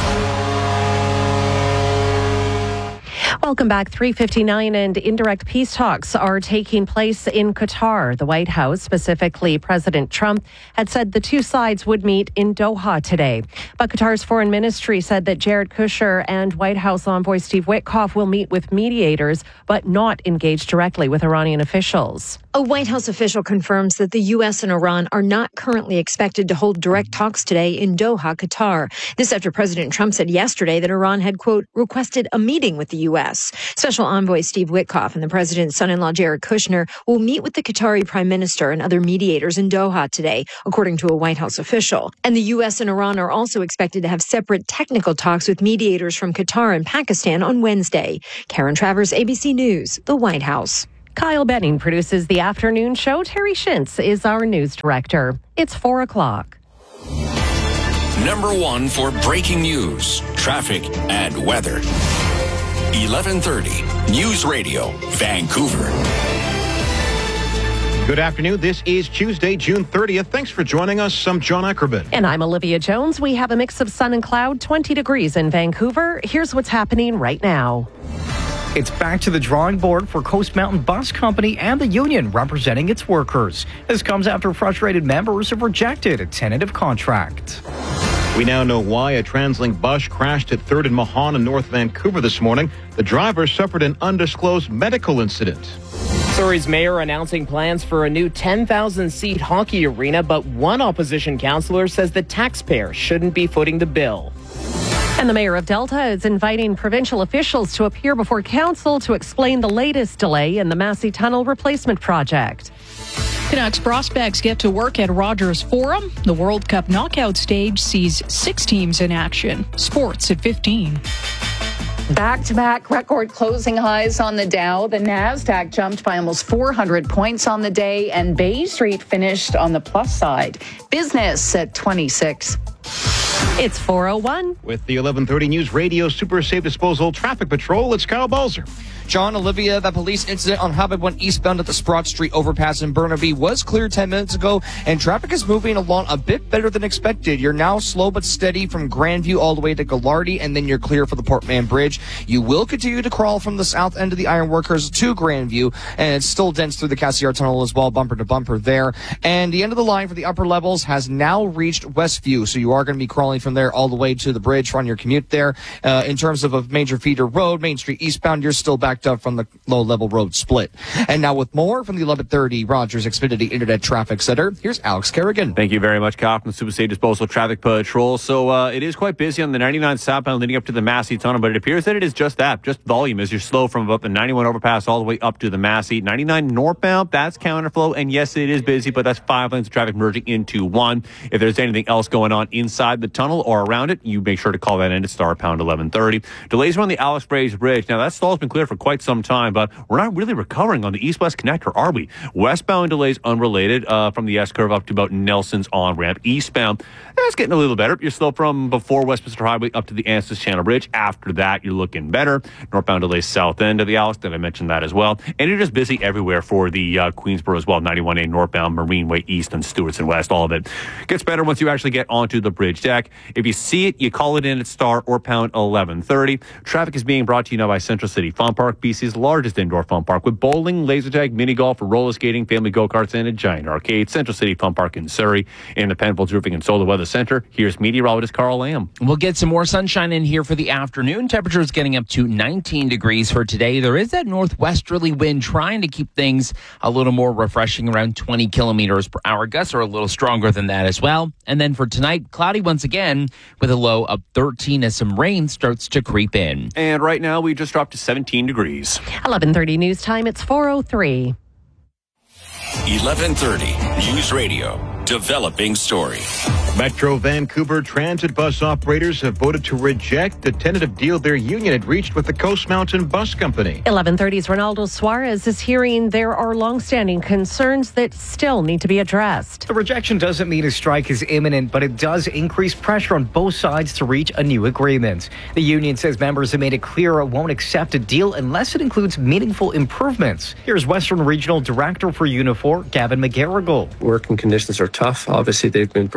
[SPEAKER 3] Welcome back. three fifty-nine, and indirect peace talks are taking place in Qatar. The White House, specifically President Trump, had said the two sides would meet in Doha today. But Qatar's foreign ministry said that Jared Kushner and White House envoy Steve Witkoff will meet with mediators, but not engage directly with Iranian officials.
[SPEAKER 2] A White House official confirms that the U S and Iran are not currently expected to hold direct talks today in Doha, Qatar. This after President Trump said yesterday that Iran had, quote, requested a meeting with the U S. Special Envoy Steve Witkoff and the president's son-in-law Jared Kushner will meet with the Qatari prime minister and other mediators in Doha today, according to a White House official. And the U S and Iran are also expected to have separate technical talks with mediators from Qatar and Pakistan on Wednesday. Karen Travers, A B C News, the White House.
[SPEAKER 3] Kyle Benning produces the afternoon show. Terry Shintz is our news director. It's four o'clock.
[SPEAKER 4] Number one for breaking news, traffic, and weather. eleven thirty News Radio, Vancouver.
[SPEAKER 15] Good afternoon. This is Tuesday, June thirtieth. Thanks for joining us. I'm John Ackerman.
[SPEAKER 3] And I'm Olivia Jones. We have a mix of sun and cloud, twenty degrees in Vancouver. Here's what's happening right now.
[SPEAKER 16] It's back to the drawing board for Coast Mountain Bus Company and the union representing its workers. This comes after frustrated members have rejected a tentative contract.
[SPEAKER 15] We now know why a TransLink bus crashed at third and Mahon in North Vancouver this morning. The driver suffered an undisclosed medical incident.
[SPEAKER 18] Surrey's mayor announcing plans for a new ten thousand seat hockey arena, but one opposition councillor says the taxpayer shouldn't be footing the bill.
[SPEAKER 3] And the mayor of Delta is inviting provincial officials to appear before council to explain the latest delay in the Massey Tunnel replacement project.
[SPEAKER 7] Canucks prospects get to work at Rogers Forum. The World Cup knockout stage sees six teams in action. Sports at fifteen.
[SPEAKER 8] Back-to-back record closing highs on the Dow. The NASDAQ jumped by almost four hundred points on the day, and Bay Street finished on the plus side. Business at twenty-six.
[SPEAKER 3] It's four oh one.
[SPEAKER 15] With the eleven thirty News Radio Super Safe Disposal Traffic Patrol, it's Kyle Balzer.
[SPEAKER 9] John, Olivia, that police incident on Highway one eastbound at the Sprott Street overpass in Burnaby was cleared ten minutes ago, and traffic is moving along a bit better than expected. You're now slow but steady from Grandview all the way to Gallardi, and then you're clear for the Port Mann Bridge. You will continue to crawl from the south end of the Ironworkers to Grandview, and it's still dense through the Cassiar Tunnel as well, bumper to bumper there. And the end of the line for the upper levels has now reached Westview, so you are going to be crawling from there all the way to the bridge on your commute there. Uh, in terms of a major feeder road, Main Street eastbound, you're still backed up from the low-level road split. And now with more from the eleven thirty Rogers Xfinity Internet Traffic Center, here's Alex Kerrigan.
[SPEAKER 10] Thank you very much, Kyle, from the Super Safe Disposal Traffic Patrol. So uh, it is quite busy on the ninety-nine southbound leading up to the Massey Tunnel, but it appears that it is just that, just volume, as you're slow from about the ninety-one overpass all the way up to the Massey. ninety-nine northbound, that's counterflow, and yes, it is busy, but that's five lanes of traffic merging into one. If there's anything else going on inside the tunnel or around it, you make sure to call that in at star pound eleven thirty. Delays are on the Alex Fraser Bridge. Now, that stall's been clear for quite some time, but we're not really recovering on the east-west connector, are we? Westbound delays unrelated uh, from the S-curve up to about Nelson's on-ramp. Eastbound, it's getting a little better. You're slow from before Westminster Highway up to the Anstice Channel Bridge. After that, you're looking better. Northbound delays south end of the Alex, did I mention that as well? And you're just busy everywhere for the uh, Queensboro as well. ninety-one A northbound, Marine Way east, and Stewartson west. All of it gets better once you actually get onto the bridge deck. If you see it, you call it in at star or pound eleven thirty. Traffic is being brought to you now by Central City Fun Park, B C's largest indoor fun park, with bowling, laser tag, mini golf, roller skating, family go-karts, and a giant arcade. Central City Fun Park in Surrey. In the Penfolds Roofing and Solar Weather Center, here's meteorologist Carl Lamb.
[SPEAKER 11] We'll get some more sunshine in here for the afternoon. Temperatures getting up to nineteen degrees for today. There is that northwesterly wind trying to keep things a little more refreshing, around twenty kilometers per hour. Gusts are a little stronger than that as well. And then for tonight, cloudy once again with a low of thirteen as some rain starts to creep in.
[SPEAKER 10] And right now, we just dropped to seventeen degrees.
[SPEAKER 3] eleven thirty news time. It's four oh three.
[SPEAKER 4] eleven thirty News Radio, developing story.
[SPEAKER 15] Metro Vancouver transit bus operators have voted to reject the tentative deal their union had reached with the Coast Mountain Bus Company.
[SPEAKER 3] eleven thirty's Ronaldo Suarez is hearing there are longstanding concerns that still need to be addressed.
[SPEAKER 16] The rejection doesn't mean a strike is imminent, but it does increase pressure on both sides to reach a new agreement. The union says members have made it clear it won't accept a deal unless it includes meaningful improvements. Here's Western Regional Director for Unifor, Gavin McGarrigle.
[SPEAKER 20] Working conditions are tough. Obviously, they've been providing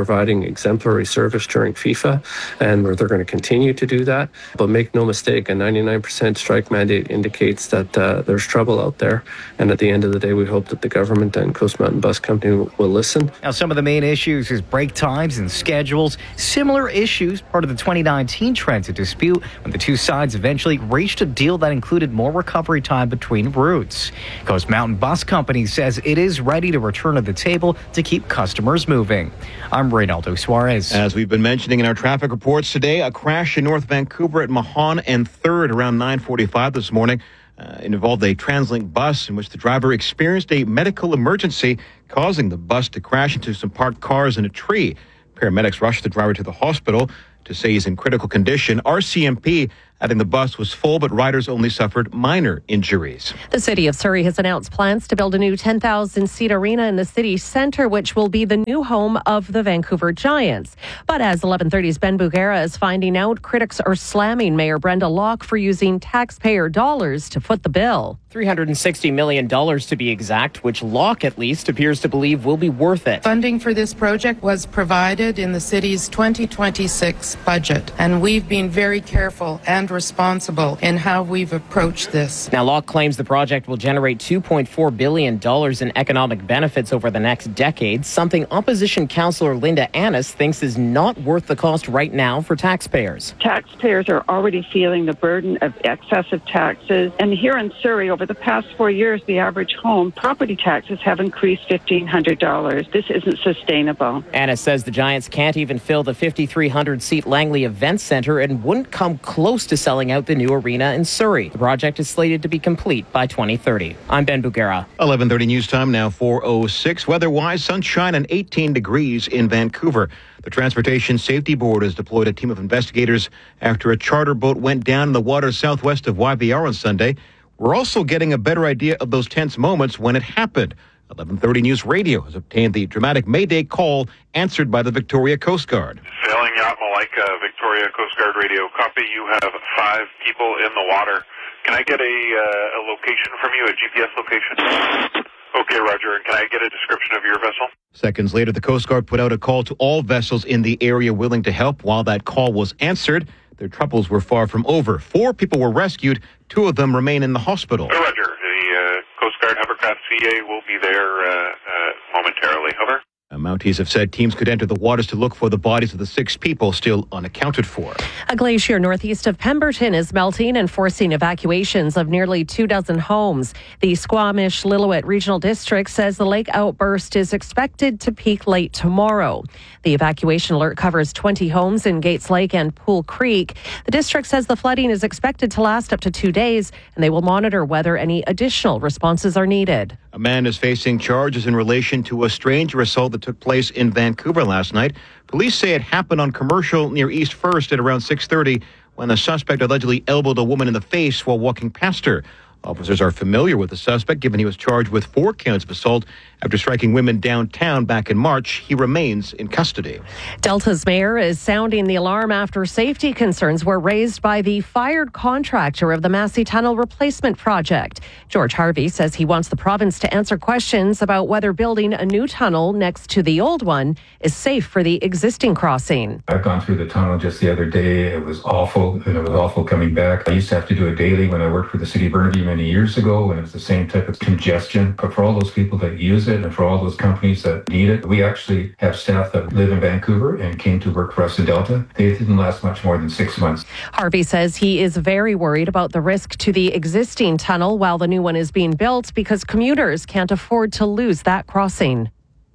[SPEAKER 20] exemplary service during FIFA, and they're going to continue to do that. But make no mistake, a ninety-nine percent strike mandate indicates that uh, there's trouble out there. And at the end of the day, we hope that the government and Coast Mountain Bus Company will, will listen.
[SPEAKER 16] Now, some of the main issues is break times and schedules. Similar issues, part of the twenty nineteen transit dispute, when the two sides eventually reached a deal that included more recovery time between routes. Coast Mountain Bus Company says it is ready to return to the table to keep customers moving. I'm Reynaldo Suarez.
[SPEAKER 15] As we've been mentioning in our traffic reports today, a crash in North Vancouver at Mahon and third around nine forty-five this morning. Uh, it involved a TransLink bus in which the driver experienced a medical emergency, causing the bus to crash into some parked cars and a tree. Paramedics rushed the driver to the hospital to say he's in critical condition. R C M P adding the bus was full, but riders only suffered minor injuries.
[SPEAKER 3] The city of Surrey has announced plans to build a new ten thousand seat arena in the city centre, which will be the new home of the Vancouver Giants. But as eleven thirty's Ben Bugera is finding out, critics are slamming Mayor Brenda Locke for using taxpayer dollars to foot the bill.
[SPEAKER 18] three hundred sixty million dollars to be exact, which Locke at least appears to believe will be worth it.
[SPEAKER 21] Funding for this project was provided in the city's twenty twenty-six budget, and we've been very careful and responsible in how we've approached this.
[SPEAKER 18] Now, Locke claims the project will generate two point four billion dollars in economic benefits over the next decade, something opposition councillor Linda Annis thinks is not worth the cost right now for taxpayers.
[SPEAKER 22] Taxpayers are already feeling the burden of excessive taxes, and here in Surrey, over the past four years, the average home property taxes have increased fifteen hundred dollars. This isn't sustainable.
[SPEAKER 18] Annis says the Giants can't even fill the fifty-three hundred seat Langley Event Centre and wouldn't come close to selling out the new arena in Surrey. The project is slated to be complete by twenty thirty. I'm Ben Bugera.
[SPEAKER 15] eleven thirty news time now, four oh six. Weather-wise, sunshine and eighteen degrees in Vancouver. The Transportation Safety Board has deployed a team of investigators after a charter boat went down in the waters southwest of Y V R on Sunday. We're also getting a better idea of those tense moments when it happened. eleven thirty News Radio has obtained the dramatic Mayday call answered by the Victoria Coast Guard.
[SPEAKER 23] Sailing yacht Malika, Victoria Coast Guard radio. Copy, you have five people in the water. Can I get a, uh, a location from you, a G P S location? Okay, Roger. And can I get a description of your vessel?
[SPEAKER 15] Seconds later, the Coast Guard put out a call to all vessels in the area willing to help. While that call was answered, their troubles were far from over. Four people were rescued. Two of them remain in the hospital.
[SPEAKER 23] Oh, Roger. The uh, Coast Guard Hovercraft C A will be there uh, uh, momentarily. Hover.
[SPEAKER 15] Mounties have said teams could enter the waters to look for the bodies of the six people still unaccounted for.
[SPEAKER 3] A glacier northeast of Pemberton is melting and forcing evacuations of nearly two dozen homes. The Squamish-Lillooet Regional District says the lake outburst is expected to peak late tomorrow. The evacuation alert covers twenty homes in Gates Lake and Pool Creek. The district says the flooding is expected to last up to two days, and they will monitor whether any additional responses are needed.
[SPEAKER 15] A man is facing charges in relation to a stranger assault that took place in Vancouver last night. Police say it happened on Commercial near East First at around six thirty when the suspect allegedly elbowed a woman in the face while walking past her. Officers are familiar with the suspect, given he was charged with four counts of assault after striking women downtown back in March. He remains in custody.
[SPEAKER 3] Delta's mayor is sounding the alarm after safety concerns were raised by the fired contractor of the Massey Tunnel replacement project. George Harvey says he wants the province to answer questions about whether building a new tunnel next to the old one is safe for the existing crossing.
[SPEAKER 24] I've gone through the tunnel just the other day. It was awful, and it was awful coming back. I used to have to do it daily when I worked for the city of Burnaby many years ago, and it was the same type of congestion. But for all those people that use it and for all those companies that need it, we actually have staff that live in Vancouver and came to work for us in Delta. They didn't last much more than six months.
[SPEAKER 3] Harvey says he is very worried about the risk to the existing tunnel while the new one is being built because commuters can't afford to lose that crossing.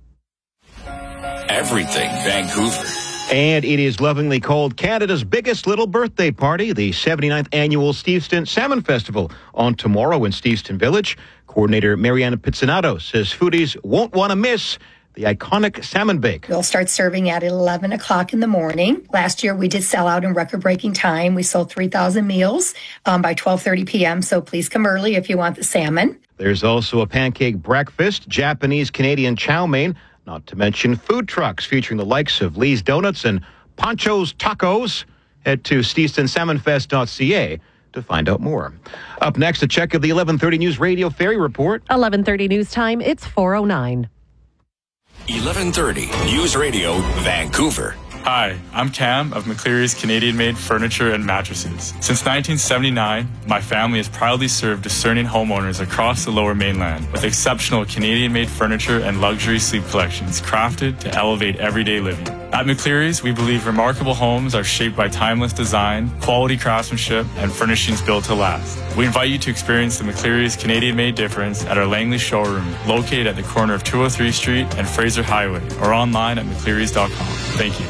[SPEAKER 4] Everything Vancouver.
[SPEAKER 15] And it is lovingly called Canada's biggest little birthday party, the seventy-ninth annual Steveston Salmon Festival, on tomorrow in Steveston Village. Coordinator Mariana Pizzinato says foodies won't want to miss the iconic salmon bake.
[SPEAKER 25] We'll start serving at eleven o'clock in the morning. Last year, we did sell out in record-breaking time. We sold three thousand meals um, by twelve thirty p.m., so please come early if you want the salmon.
[SPEAKER 15] There's also a pancake breakfast, Japanese-Canadian chow mein, not to mention food trucks featuring the likes of Lee's Donuts and Pancho's Tacos. Head to steveston salmon fest dot c a to find out more. Up next, a check of the eleven thirty News Radio Ferry Report.
[SPEAKER 3] eleven thirty news time, it's four oh nine.
[SPEAKER 4] eleven thirty News Radio, Vancouver.
[SPEAKER 1] Hi, I'm Cam of McCleary's Canadian-made furniture and mattresses. Since nineteen seventy-nine, my family has proudly served discerning homeowners across the Lower Mainland with exceptional Canadian-made furniture and luxury sleep collections crafted to elevate everyday living. At McCleary's, we believe remarkable homes are shaped by timeless design, quality craftsmanship, and furnishings built to last. We invite you to experience the McCleary's Canadian-made difference at our Langley showroom, located at the corner of two oh three Street and Fraser Highway, or online at mcclearys dot com. Thank you.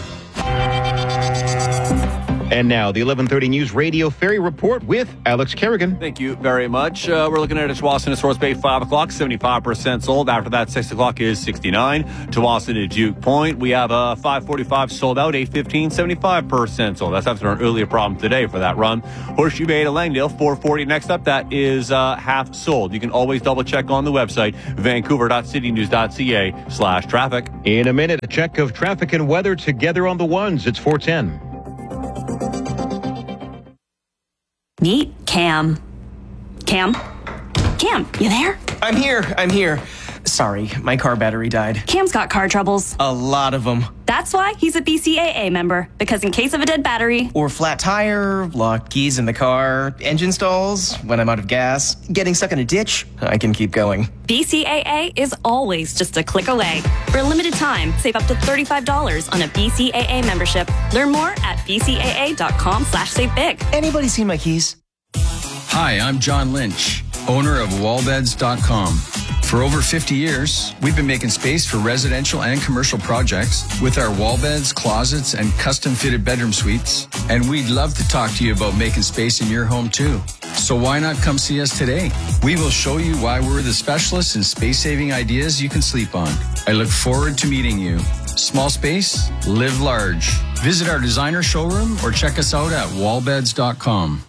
[SPEAKER 15] And now, the eleven thirty News Radio Ferry Report with Alex Kerrigan.
[SPEAKER 10] Thank you very much. Uh, we're looking at a Tsawwassen to Source Bay, five o'clock, seventy-five percent sold. After that, six o'clock is sixty-nine. Tsawwassen to Duke Point, we have a five forty-five sold out, eight fifteen, seventy-five percent sold. That's after an earlier problem today for that run. Horseshoe Bay to Langdale, four forty. Next up, that is uh, half sold. You can always double check on the website, vancouver dot city news dot c a slash traffic.
[SPEAKER 15] In a minute, a check of traffic and weather together on the ones. It's four ten.
[SPEAKER 5] Meet Cam. Cam? Cam, you there?
[SPEAKER 6] I'm here. I'm here. Sorry, my car battery died.
[SPEAKER 5] Cam's got car troubles.
[SPEAKER 6] A lot of them.
[SPEAKER 5] That's why he's a B C A A member, because in case of a dead battery,
[SPEAKER 6] or flat tire, locked keys in the car, engine stalls, when I'm out of gas, getting stuck in a ditch, I can keep going.
[SPEAKER 5] B C A A is always just a click away. For a limited time, save up to thirty-five dollars on a B C A A membership. Learn more at b c a a dot com slash save big.
[SPEAKER 6] Anybody seen my keys?
[SPEAKER 17] Hi, I'm John Lynch, owner of wall beds dot com. For over fifty years, we've been making space for residential and commercial projects with our wall beds, closets, and custom-fitted bedroom suites. And we'd love to talk to you about making space in your home, too. So why not come see us today? We will show you why we're the specialists in space-saving ideas you can sleep on. I look forward to meeting you. Small space, live large. Visit our designer showroom or check us out at wall beds dot com.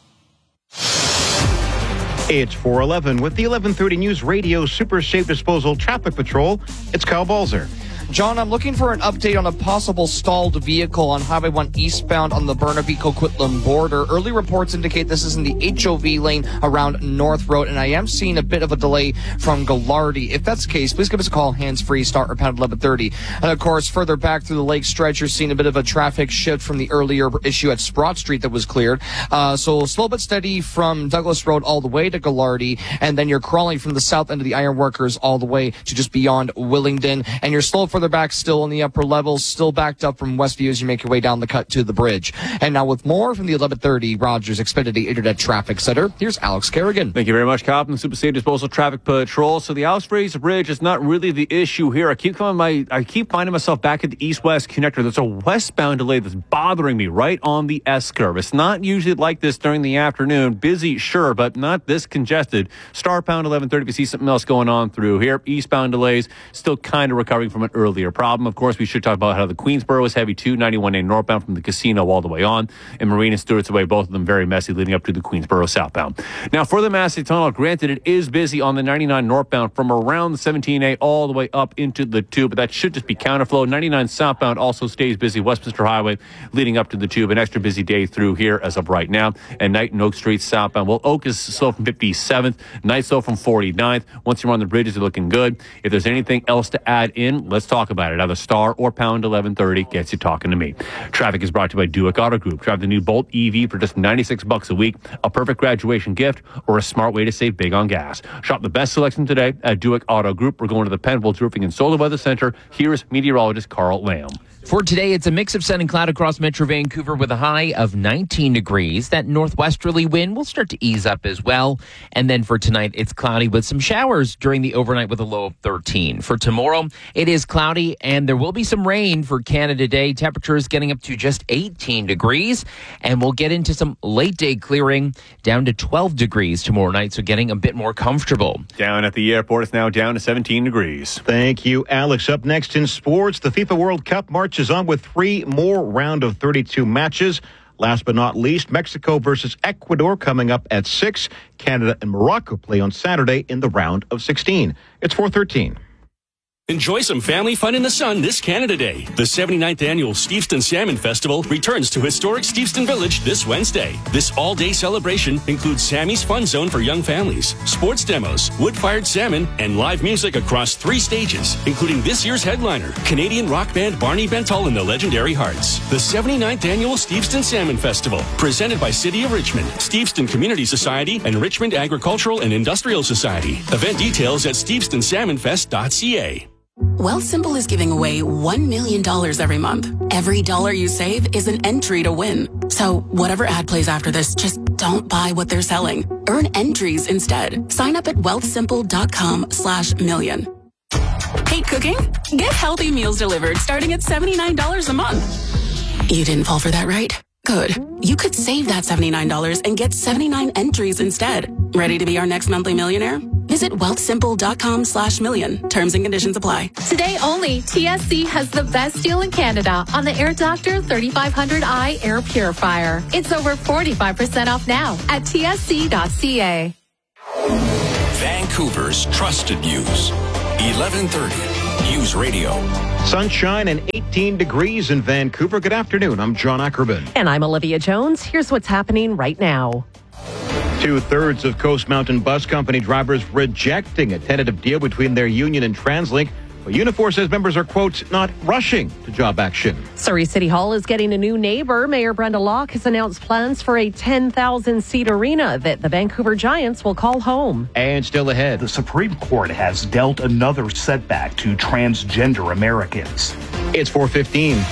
[SPEAKER 15] It's four eleven with the eleven thirty News Radio Super Safe Disposal Traffic Patrol. It's Kyle Balzer.
[SPEAKER 9] John, I'm looking for an update on a possible stalled vehicle on Highway one eastbound on the Burnaby-Coquitlam border. Early reports indicate this is in the H O V lane around North Road, and I am seeing a bit of a delay from Gallardi. If that's the case, please give us a call, hands-free, start or pound eleven thirty. And, of course, further back through the lake stretch, you're seeing a bit of a traffic shift from the earlier issue at Sprott Street that was cleared. Uh, so slow but steady from Douglas Road all the way to Gallardi, and then you're crawling from the south end of the Ironworkers all the way to just beyond Willingdon, and you're slow for Further back still in the upper levels, still backed up from Westview as you make your way down the cut to the bridge. And now with more from the eleven thirty Rogers Xfinity Internet Traffic Center, here's Alex Kerrigan.
[SPEAKER 10] Thank you very much, Captain. Super Safe Disposal Traffic Patrol. So the Alex Fraser Bridge is not really the issue here. I keep coming my, I keep finding myself back at the east-west connector. There's a westbound delay that's bothering me right on the S-curve. It's not usually like this during the afternoon. Busy, sure, but not this congested. Star pound eleven thirty if you see something else going on through here. Eastbound delays, still kind of recovering from an earlier problem. Of course, we should talk about how the Queensboro is heavy too, ninety-one A northbound from the casino all the way on, and Marine and Stewart's Way, both of them very messy leading up to the Queensboro southbound. Now, for the Massey Tunnel, granted, it is busy on the ninety-nine northbound from around the seventeen A all the way up into the tube, but that should just be counterflow. ninety-nine southbound also stays busy, Westminster Highway leading up to the tube. An extra busy day through here as of right now. And Knight and Oak Street southbound. Well, Oak is slow from fifty-seventh, Knight slow from forty-ninth. Once you're on the bridges, they're looking good. If there's anything else to add in, let's talk about it. Either star or pound eleven thirty gets you talking to me. Traffic is brought to you by Duick Auto Group. Drive the new Bolt E V for just ninety-six bucks a week, a perfect graduation gift, or a smart way to save big on gas. Shop the best selection today at Duick Auto Group. We're going to the Penfolds Roofing and Solar Weather Center. Here's meteorologist Carl Lamb.
[SPEAKER 11] For today, it's a mix of sun and cloud across Metro Vancouver with a high of nineteen degrees. That northwesterly wind will start to ease up as well. And then for tonight, it's cloudy with some showers during the overnight with a low of thirteen. For tomorrow, it is cloudy and there will be some rain for Canada Day. Temperatures getting up to just eighteen degrees. And we'll get into some late day clearing down to twelve degrees tomorrow night. So getting a bit more comfortable.
[SPEAKER 10] Down at the airport, it's now down to seventeen degrees.
[SPEAKER 15] Thank you, Alex. Up next in sports, the FIFA World Cup marches on with three more round of thirty-two matches. Last but not least, Mexico versus Ecuador coming up at six. Canada and Morocco play on Saturday in the round of sixteen. It's four thirteen.
[SPEAKER 2] Enjoy some family fun in the sun this Canada Day. The seventy-ninth Annual Steveston Salmon Festival returns to historic Steveston Village this Wednesday. This all-day celebration includes Sammy's Fun Zone for young families, sports demos, wood-fired salmon, and live music across three stages, including this year's headliner, Canadian rock band Barney Bentall and the Legendary Hearts. The seventy-ninth Annual Steveston Salmon Festival, presented by City of Richmond, Steveston Community Society, and Richmond Agricultural and Industrial Society. Event details at steveston salmon fest dot c a.
[SPEAKER 12] Wealthsimple is giving away one million dollars every month. Every dollar you save is an entry to win. So whatever ad plays after this, just don't buy what they're selling. Earn entries instead. Sign up at wealthsimple.com slash million. Hate cooking? Get healthy meals delivered starting at seventy-nine dollars a month. You didn't fall for that, right? Good. You could save that seventy-nine dollars and get seventy-nine entries instead. Ready to be our next monthly millionaire? Visit wealthsimple.com slash million. Terms and conditions apply.
[SPEAKER 13] Today only, T S C has the best deal in Canada on the Air Doctor thirty-five hundred i Air Purifier. It's over forty-five percent off now at t s c dot c a.
[SPEAKER 4] Vancouver's trusted news. eleven thirty News Radio.
[SPEAKER 15] Sunshine and eighteen degrees in Vancouver. Good afternoon. I'm John Ackerman.
[SPEAKER 3] And I'm Olivia Jones. Here's what's happening right now.
[SPEAKER 15] Two-thirds of Coast Mountain Bus Company drivers rejecting a tentative deal between their union and TransLink. But Unifor says members are, quote, not rushing to job action.
[SPEAKER 3] Surrey City Hall is getting a new neighbor. Mayor Brenda Locke has announced plans for a ten thousand seat arena that the Vancouver Giants will call home.
[SPEAKER 15] And still ahead,
[SPEAKER 14] the Supreme Court has dealt another setback to transgender Americans.
[SPEAKER 15] It's four fifteen.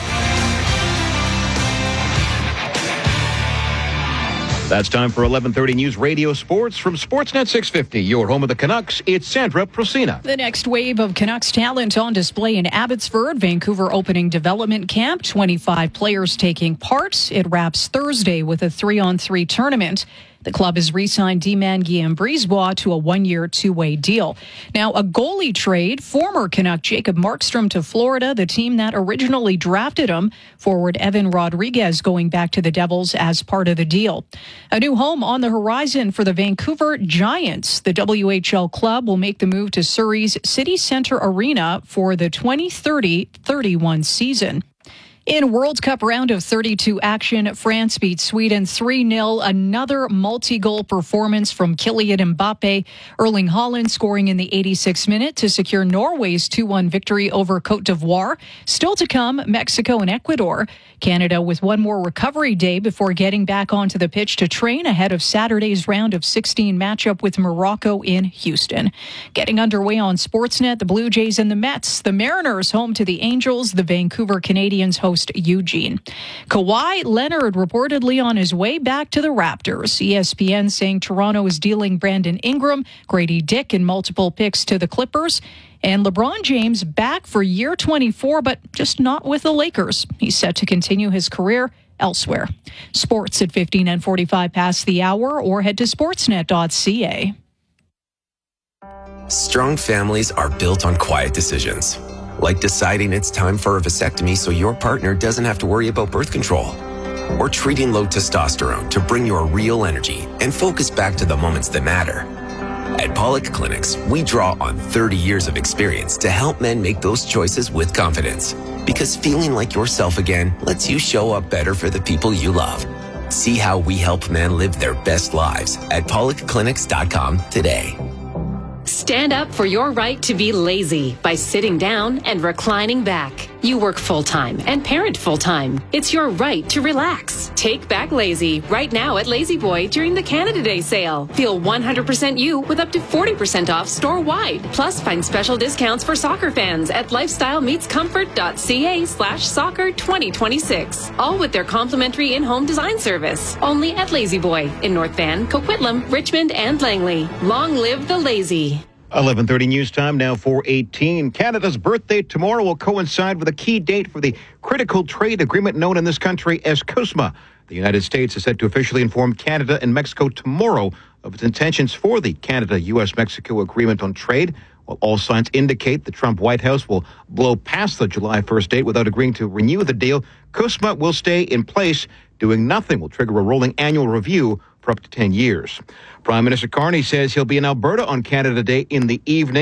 [SPEAKER 15] That's time for eleven thirty News Radio Sports from Sportsnet six fifty. Your home of the Canucks, it's Sandra Procina.
[SPEAKER 7] The next wave of Canucks talent on display in Abbotsford. Vancouver opening development camp. twenty-five players taking part. It wraps Thursday with a three-on-three tournament. The club has re-signed D-man Guillaume Brisebois to a one-year, two-way deal. Now, a goalie trade, former Canuck Jacob Markstrom to Florida, the team that originally drafted him. Forward Evan Rodriguez going back to the Devils as part of the deal. A new home on the horizon for the Vancouver Giants. The W H L club will make the move to Surrey's City Centre Arena for the twenty thirty thirty-one season. In World Cup round of thirty-two action, France beat Sweden three nil. Another multi-goal performance from Kylian Mbappe. Erling Haaland scoring in the eighty-sixth minute to secure Norway's two one victory over Côte d'Ivoire. Still to come, Mexico and Ecuador. Canada with one more recovery day before getting back onto the pitch to train ahead of Saturday's round of sixteen matchup with Morocco in Houston. Getting underway on Sportsnet, the Blue Jays and the Mets. The Mariners home to the Angels. The Vancouver Canadians host Eugene. Kawhi Leonard reportedly on his way back to the Raptors. E S P N saying Toronto is dealing Brandon Ingram, Grady Dick, and multiple picks to the Clippers. And LeBron James back for year twenty-four, but just not with the Lakers. He's set to continue his career elsewhere. Sports at fifteen and forty-five past the hour, or head to sportsnet dot c a.
[SPEAKER 19] Strong families are built on quiet decisions. Like deciding it's time for a vasectomy so your partner doesn't have to worry about birth control. Or treating low testosterone to bring your real energy and focus back to the moments that matter. At Pollock Clinics, we draw on thirty years of experience to help men make those choices with confidence. Because feeling like yourself again lets you show up better for the people you love. See how we help men live their best lives at pollock clinics dot com today.
[SPEAKER 26] Stand up for your right to be lazy by sitting down and reclining back. You work full-time and parent full-time. It's your right to relax. Take back lazy right now at Lazy Boy during the Canada Day sale. Feel one hundred percent you with up to forty percent off store-wide. Plus, find special discounts for soccer fans at lifestyle meets comfort dot c a slash soccer twenty twenty-six. All with their complimentary in-home design service. Only at Lazy Boy in North Van, Coquitlam, Richmond, and Langley. Long live the lazy.
[SPEAKER 15] eleven thirty News Time, now four eighteen. Canada's birthday tomorrow will coincide with a key date for the critical trade agreement known in this country as CUSMA. The United States is set to officially inform Canada and Mexico tomorrow of its intentions for the Canada-U S Mexico Agreement on Trade. While all signs indicate the Trump White House will blow past the July first date without agreeing to renew the deal, CUSMA will stay in place. Doing nothing will trigger a rolling annual review for up to ten years. Prime Minister Carney says he'll be in Alberta on Canada Day in the evening.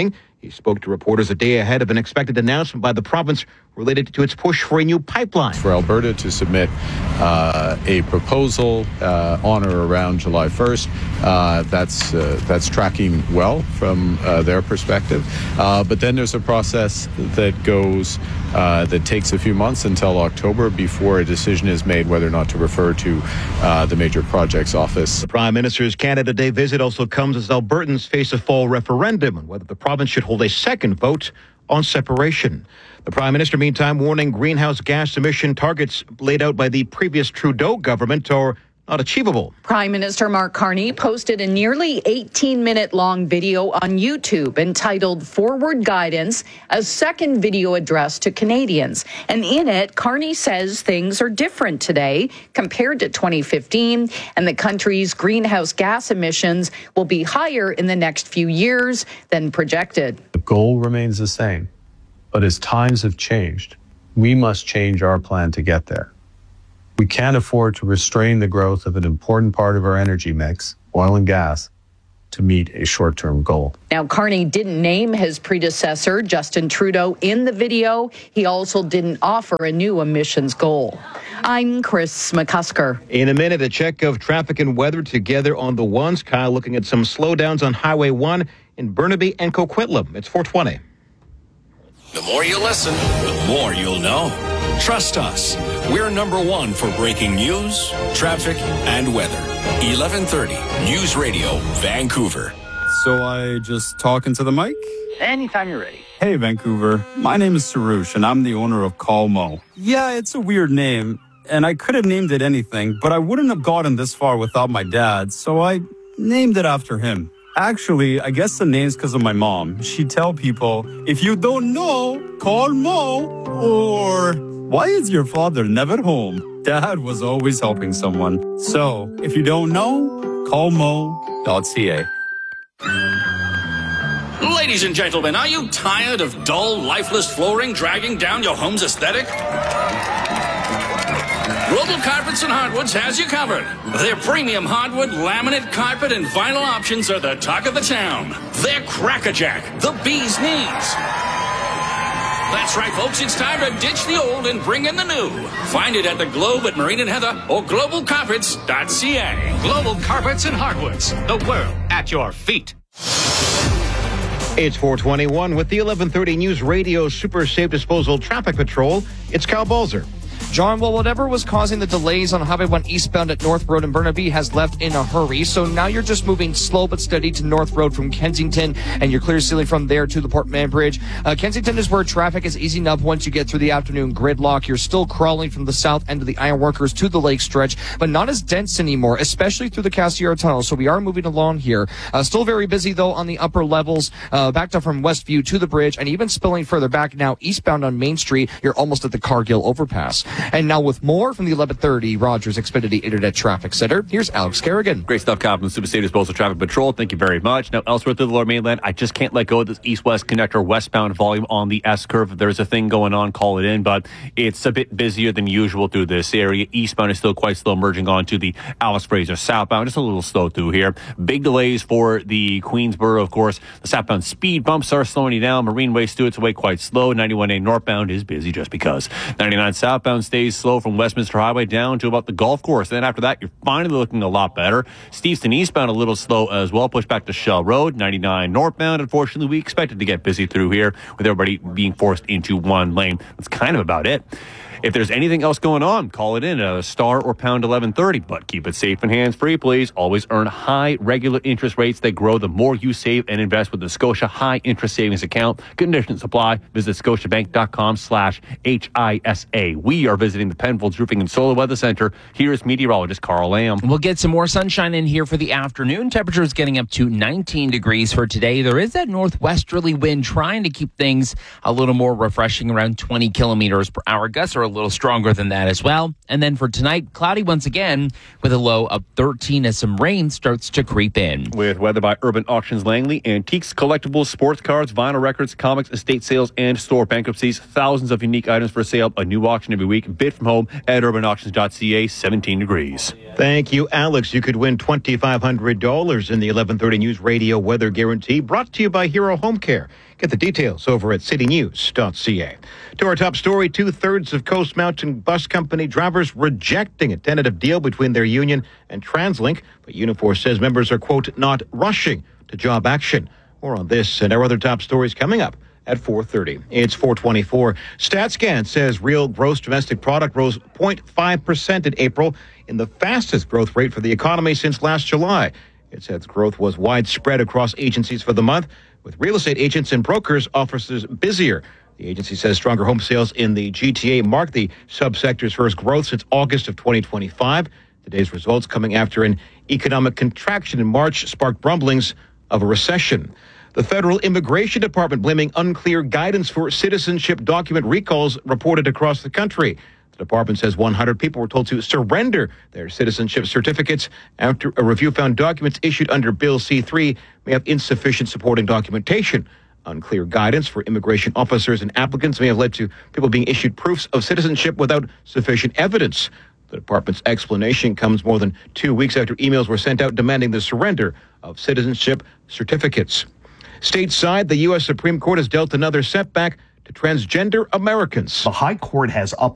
[SPEAKER 15] He spoke to reporters a day ahead of an expected announcement by the province related to its push for a new pipeline.
[SPEAKER 8] For Alberta to submit uh, a proposal uh, on or around July first, uh, that's uh, that's tracking well from uh, their perspective. Uh, but then there's a process that goes uh, that takes a few months until October before a decision is made whether or not to refer to uh, the Major Projects Office.
[SPEAKER 15] The Prime Minister's Canada Day visit also comes as Albertans face a fall referendum on whether the province should hold a second vote on separation. The Prime Minister, meantime, warning greenhouse gas emission targets laid out by the previous Trudeau government are not achievable.
[SPEAKER 16] Prime Minister Mark Carney posted a nearly eighteen-minute long video on YouTube entitled Forward Guidance, a second video addressed to Canadians. And in it, Carney says things are different today compared to twenty fifteen, and the country's greenhouse gas emissions will be higher in the next few years than projected.
[SPEAKER 18] The goal remains the same, but as times have changed, we must change our plan to get there. We can't afford to restrain the growth of an important part of our energy mix, oil and gas, to meet a short-term goal.
[SPEAKER 16] Now, Carney didn't name his predecessor, Justin Trudeau, in the video. He also didn't offer a new emissions goal. I'm Chris McCusker.
[SPEAKER 15] In a minute, a check of traffic and weather together on the ones. Kyle looking at some slowdowns on Highway one in Burnaby and Coquitlam. It's four twenty.
[SPEAKER 4] The more you listen, the more you'll know. Trust us. We're number one for breaking news, traffic, and weather. eleven thirty News Radio, Vancouver.
[SPEAKER 20] So I just talk into the mic?
[SPEAKER 21] Anytime you're ready.
[SPEAKER 20] Hey, Vancouver. My name is Sarush, and I'm the owner of Call Mo. Yeah, it's a weird name, and I could have named it anything, but I wouldn't have gotten this far without my dad, so I named it after him. Actually, I guess the name's because of my mom. She'd tell people, if you don't know, call Mo, or why is your father never home? Dad was always helping someone. So, if you don't know, call mo dot c a.
[SPEAKER 2] Ladies and gentlemen, are you tired of dull, lifeless flooring dragging down your home's aesthetic? Global Carpets and Hardwoods has you covered. Their premium hardwood, laminate, carpet, and vinyl options are the talk of the town. They're crackerjack, the bee's knees. That's right, folks. It's time to ditch the old and bring in the new. Find it at the Globe at Marine and Heather or global carpets dot c a.
[SPEAKER 22] Global Carpets and Hardwoods. The world at your feet.
[SPEAKER 15] It's four twenty-one with the eleven thirty News Radio Super Safe Disposal Traffic Patrol. It's Kyle Balzer.
[SPEAKER 9] John, well, whatever was causing the delays on Highway one eastbound at North Road in Burnaby has left in a hurry. So now you're just moving slow but steady to North Road from Kensington, and you're clear sailing from there to the Port Mann Bridge. Uh, Kensington is where traffic is easing up once you get through the afternoon gridlock. You're still crawling from the south end of the Ironworkers to the lake stretch, but not as dense anymore, especially through the Cassiar Tunnel. So we are moving along here. Uh, still very busy, though, on the upper levels, uh, backed up from Westview to the bridge, and even spilling further back now eastbound on Main Street. You're almost at the Cargill overpass. And now with more from the eleven thirty Rogers Xfinity Internet Traffic Center, here's Alex Kerrigan.
[SPEAKER 10] Great stuff, Captain. Super Safe Disposal Traffic Patrol. Thank you very much. Now, elsewhere through the Lower Mainland, I just can't let go of this east-west connector westbound volume on the S-curve. If there's a thing going on, call it in, but it's a bit busier than usual through this area. Eastbound is still quite slow, merging onto the Alice Fraser southbound. Just a little slow through here. Big delays for the Queensboro, of course. The southbound speed bumps are slowing you down. Marine Way Stewart's Way quite slow. ninety-one A northbound is busy just because. ninety-nine southbound stays slow from Westminster Highway down to about the golf course. Then after that, you're finally looking a lot better. Steveston eastbound a little slow as well. Push back to Shell Road. ninety-nine northbound. Unfortunately, we expected to get busy through here with everybody being forced into one lane. That's kind of about it. If there's anything else going on, call it in at a star or pound eleven thirty, but keep it safe and hands-free, please. Always earn high regular interest rates that grow the more you save and invest with the Scotia High Interest Savings Account. Conditions apply. Visit scotiabank.com slash HISA. We are visiting the Penfolds Roofing and Solar Weather Center. Here's meteorologist Carl Lamb.
[SPEAKER 11] We'll get some more sunshine in here for the afternoon. Temperatures getting up to nineteen degrees for today. There is that northwesterly wind trying to keep things a little more refreshing, around twenty kilometers per hour. Gusts are a little stronger than that as well. And then for tonight, cloudy once again with a low of thirteen as some rain starts to creep in.
[SPEAKER 10] With weather by Urban Auctions Langley, antiques, collectibles, sports cards, vinyl records, comics, estate sales, and store bankruptcies. Thousands of unique items for sale. A new auction every week. Bid from home at urban auctions dot c a. seventeen degrees.
[SPEAKER 15] Thank you, Alex. You could win two thousand five hundred dollars in the eleven thirty News Radio Weather Guarantee, brought to you by Hero Home Care. Get the details over at city news dot c a. To our top story, two-thirds of Coast Mountain Bus Company drivers rejecting a tentative deal between their union and TransLink, but Unifor says members are, quote, not rushing to job action. More on this and our other top stories coming up at four thirty. It's four twenty-four. StatsCan says real gross domestic product rose zero point five percent in April, in the fastest growth rate for the economy since last July. It says growth was widespread across agencies for the month, with real estate agents and brokers' offices busier. The agency says stronger home sales in the G T A marked the subsector's first growth since August of twenty twenty-five. Today's results coming after an economic contraction in March sparked rumblings of a recession. The Federal Immigration Department blaming unclear guidance for citizenship document recalls reported across the country. The department says one hundred people were told to surrender their citizenship certificates after a review found documents issued under Bill C three may have insufficient supporting documentation. Unclear guidance for immigration officers and applicants may have led to people being issued proofs of citizenship without sufficient evidence. The department's explanation comes more than two weeks after emails were sent out demanding the surrender of citizenship certificates. Stateside, the U S Supreme Court has dealt another setback to transgender Americans.
[SPEAKER 14] The High Court has up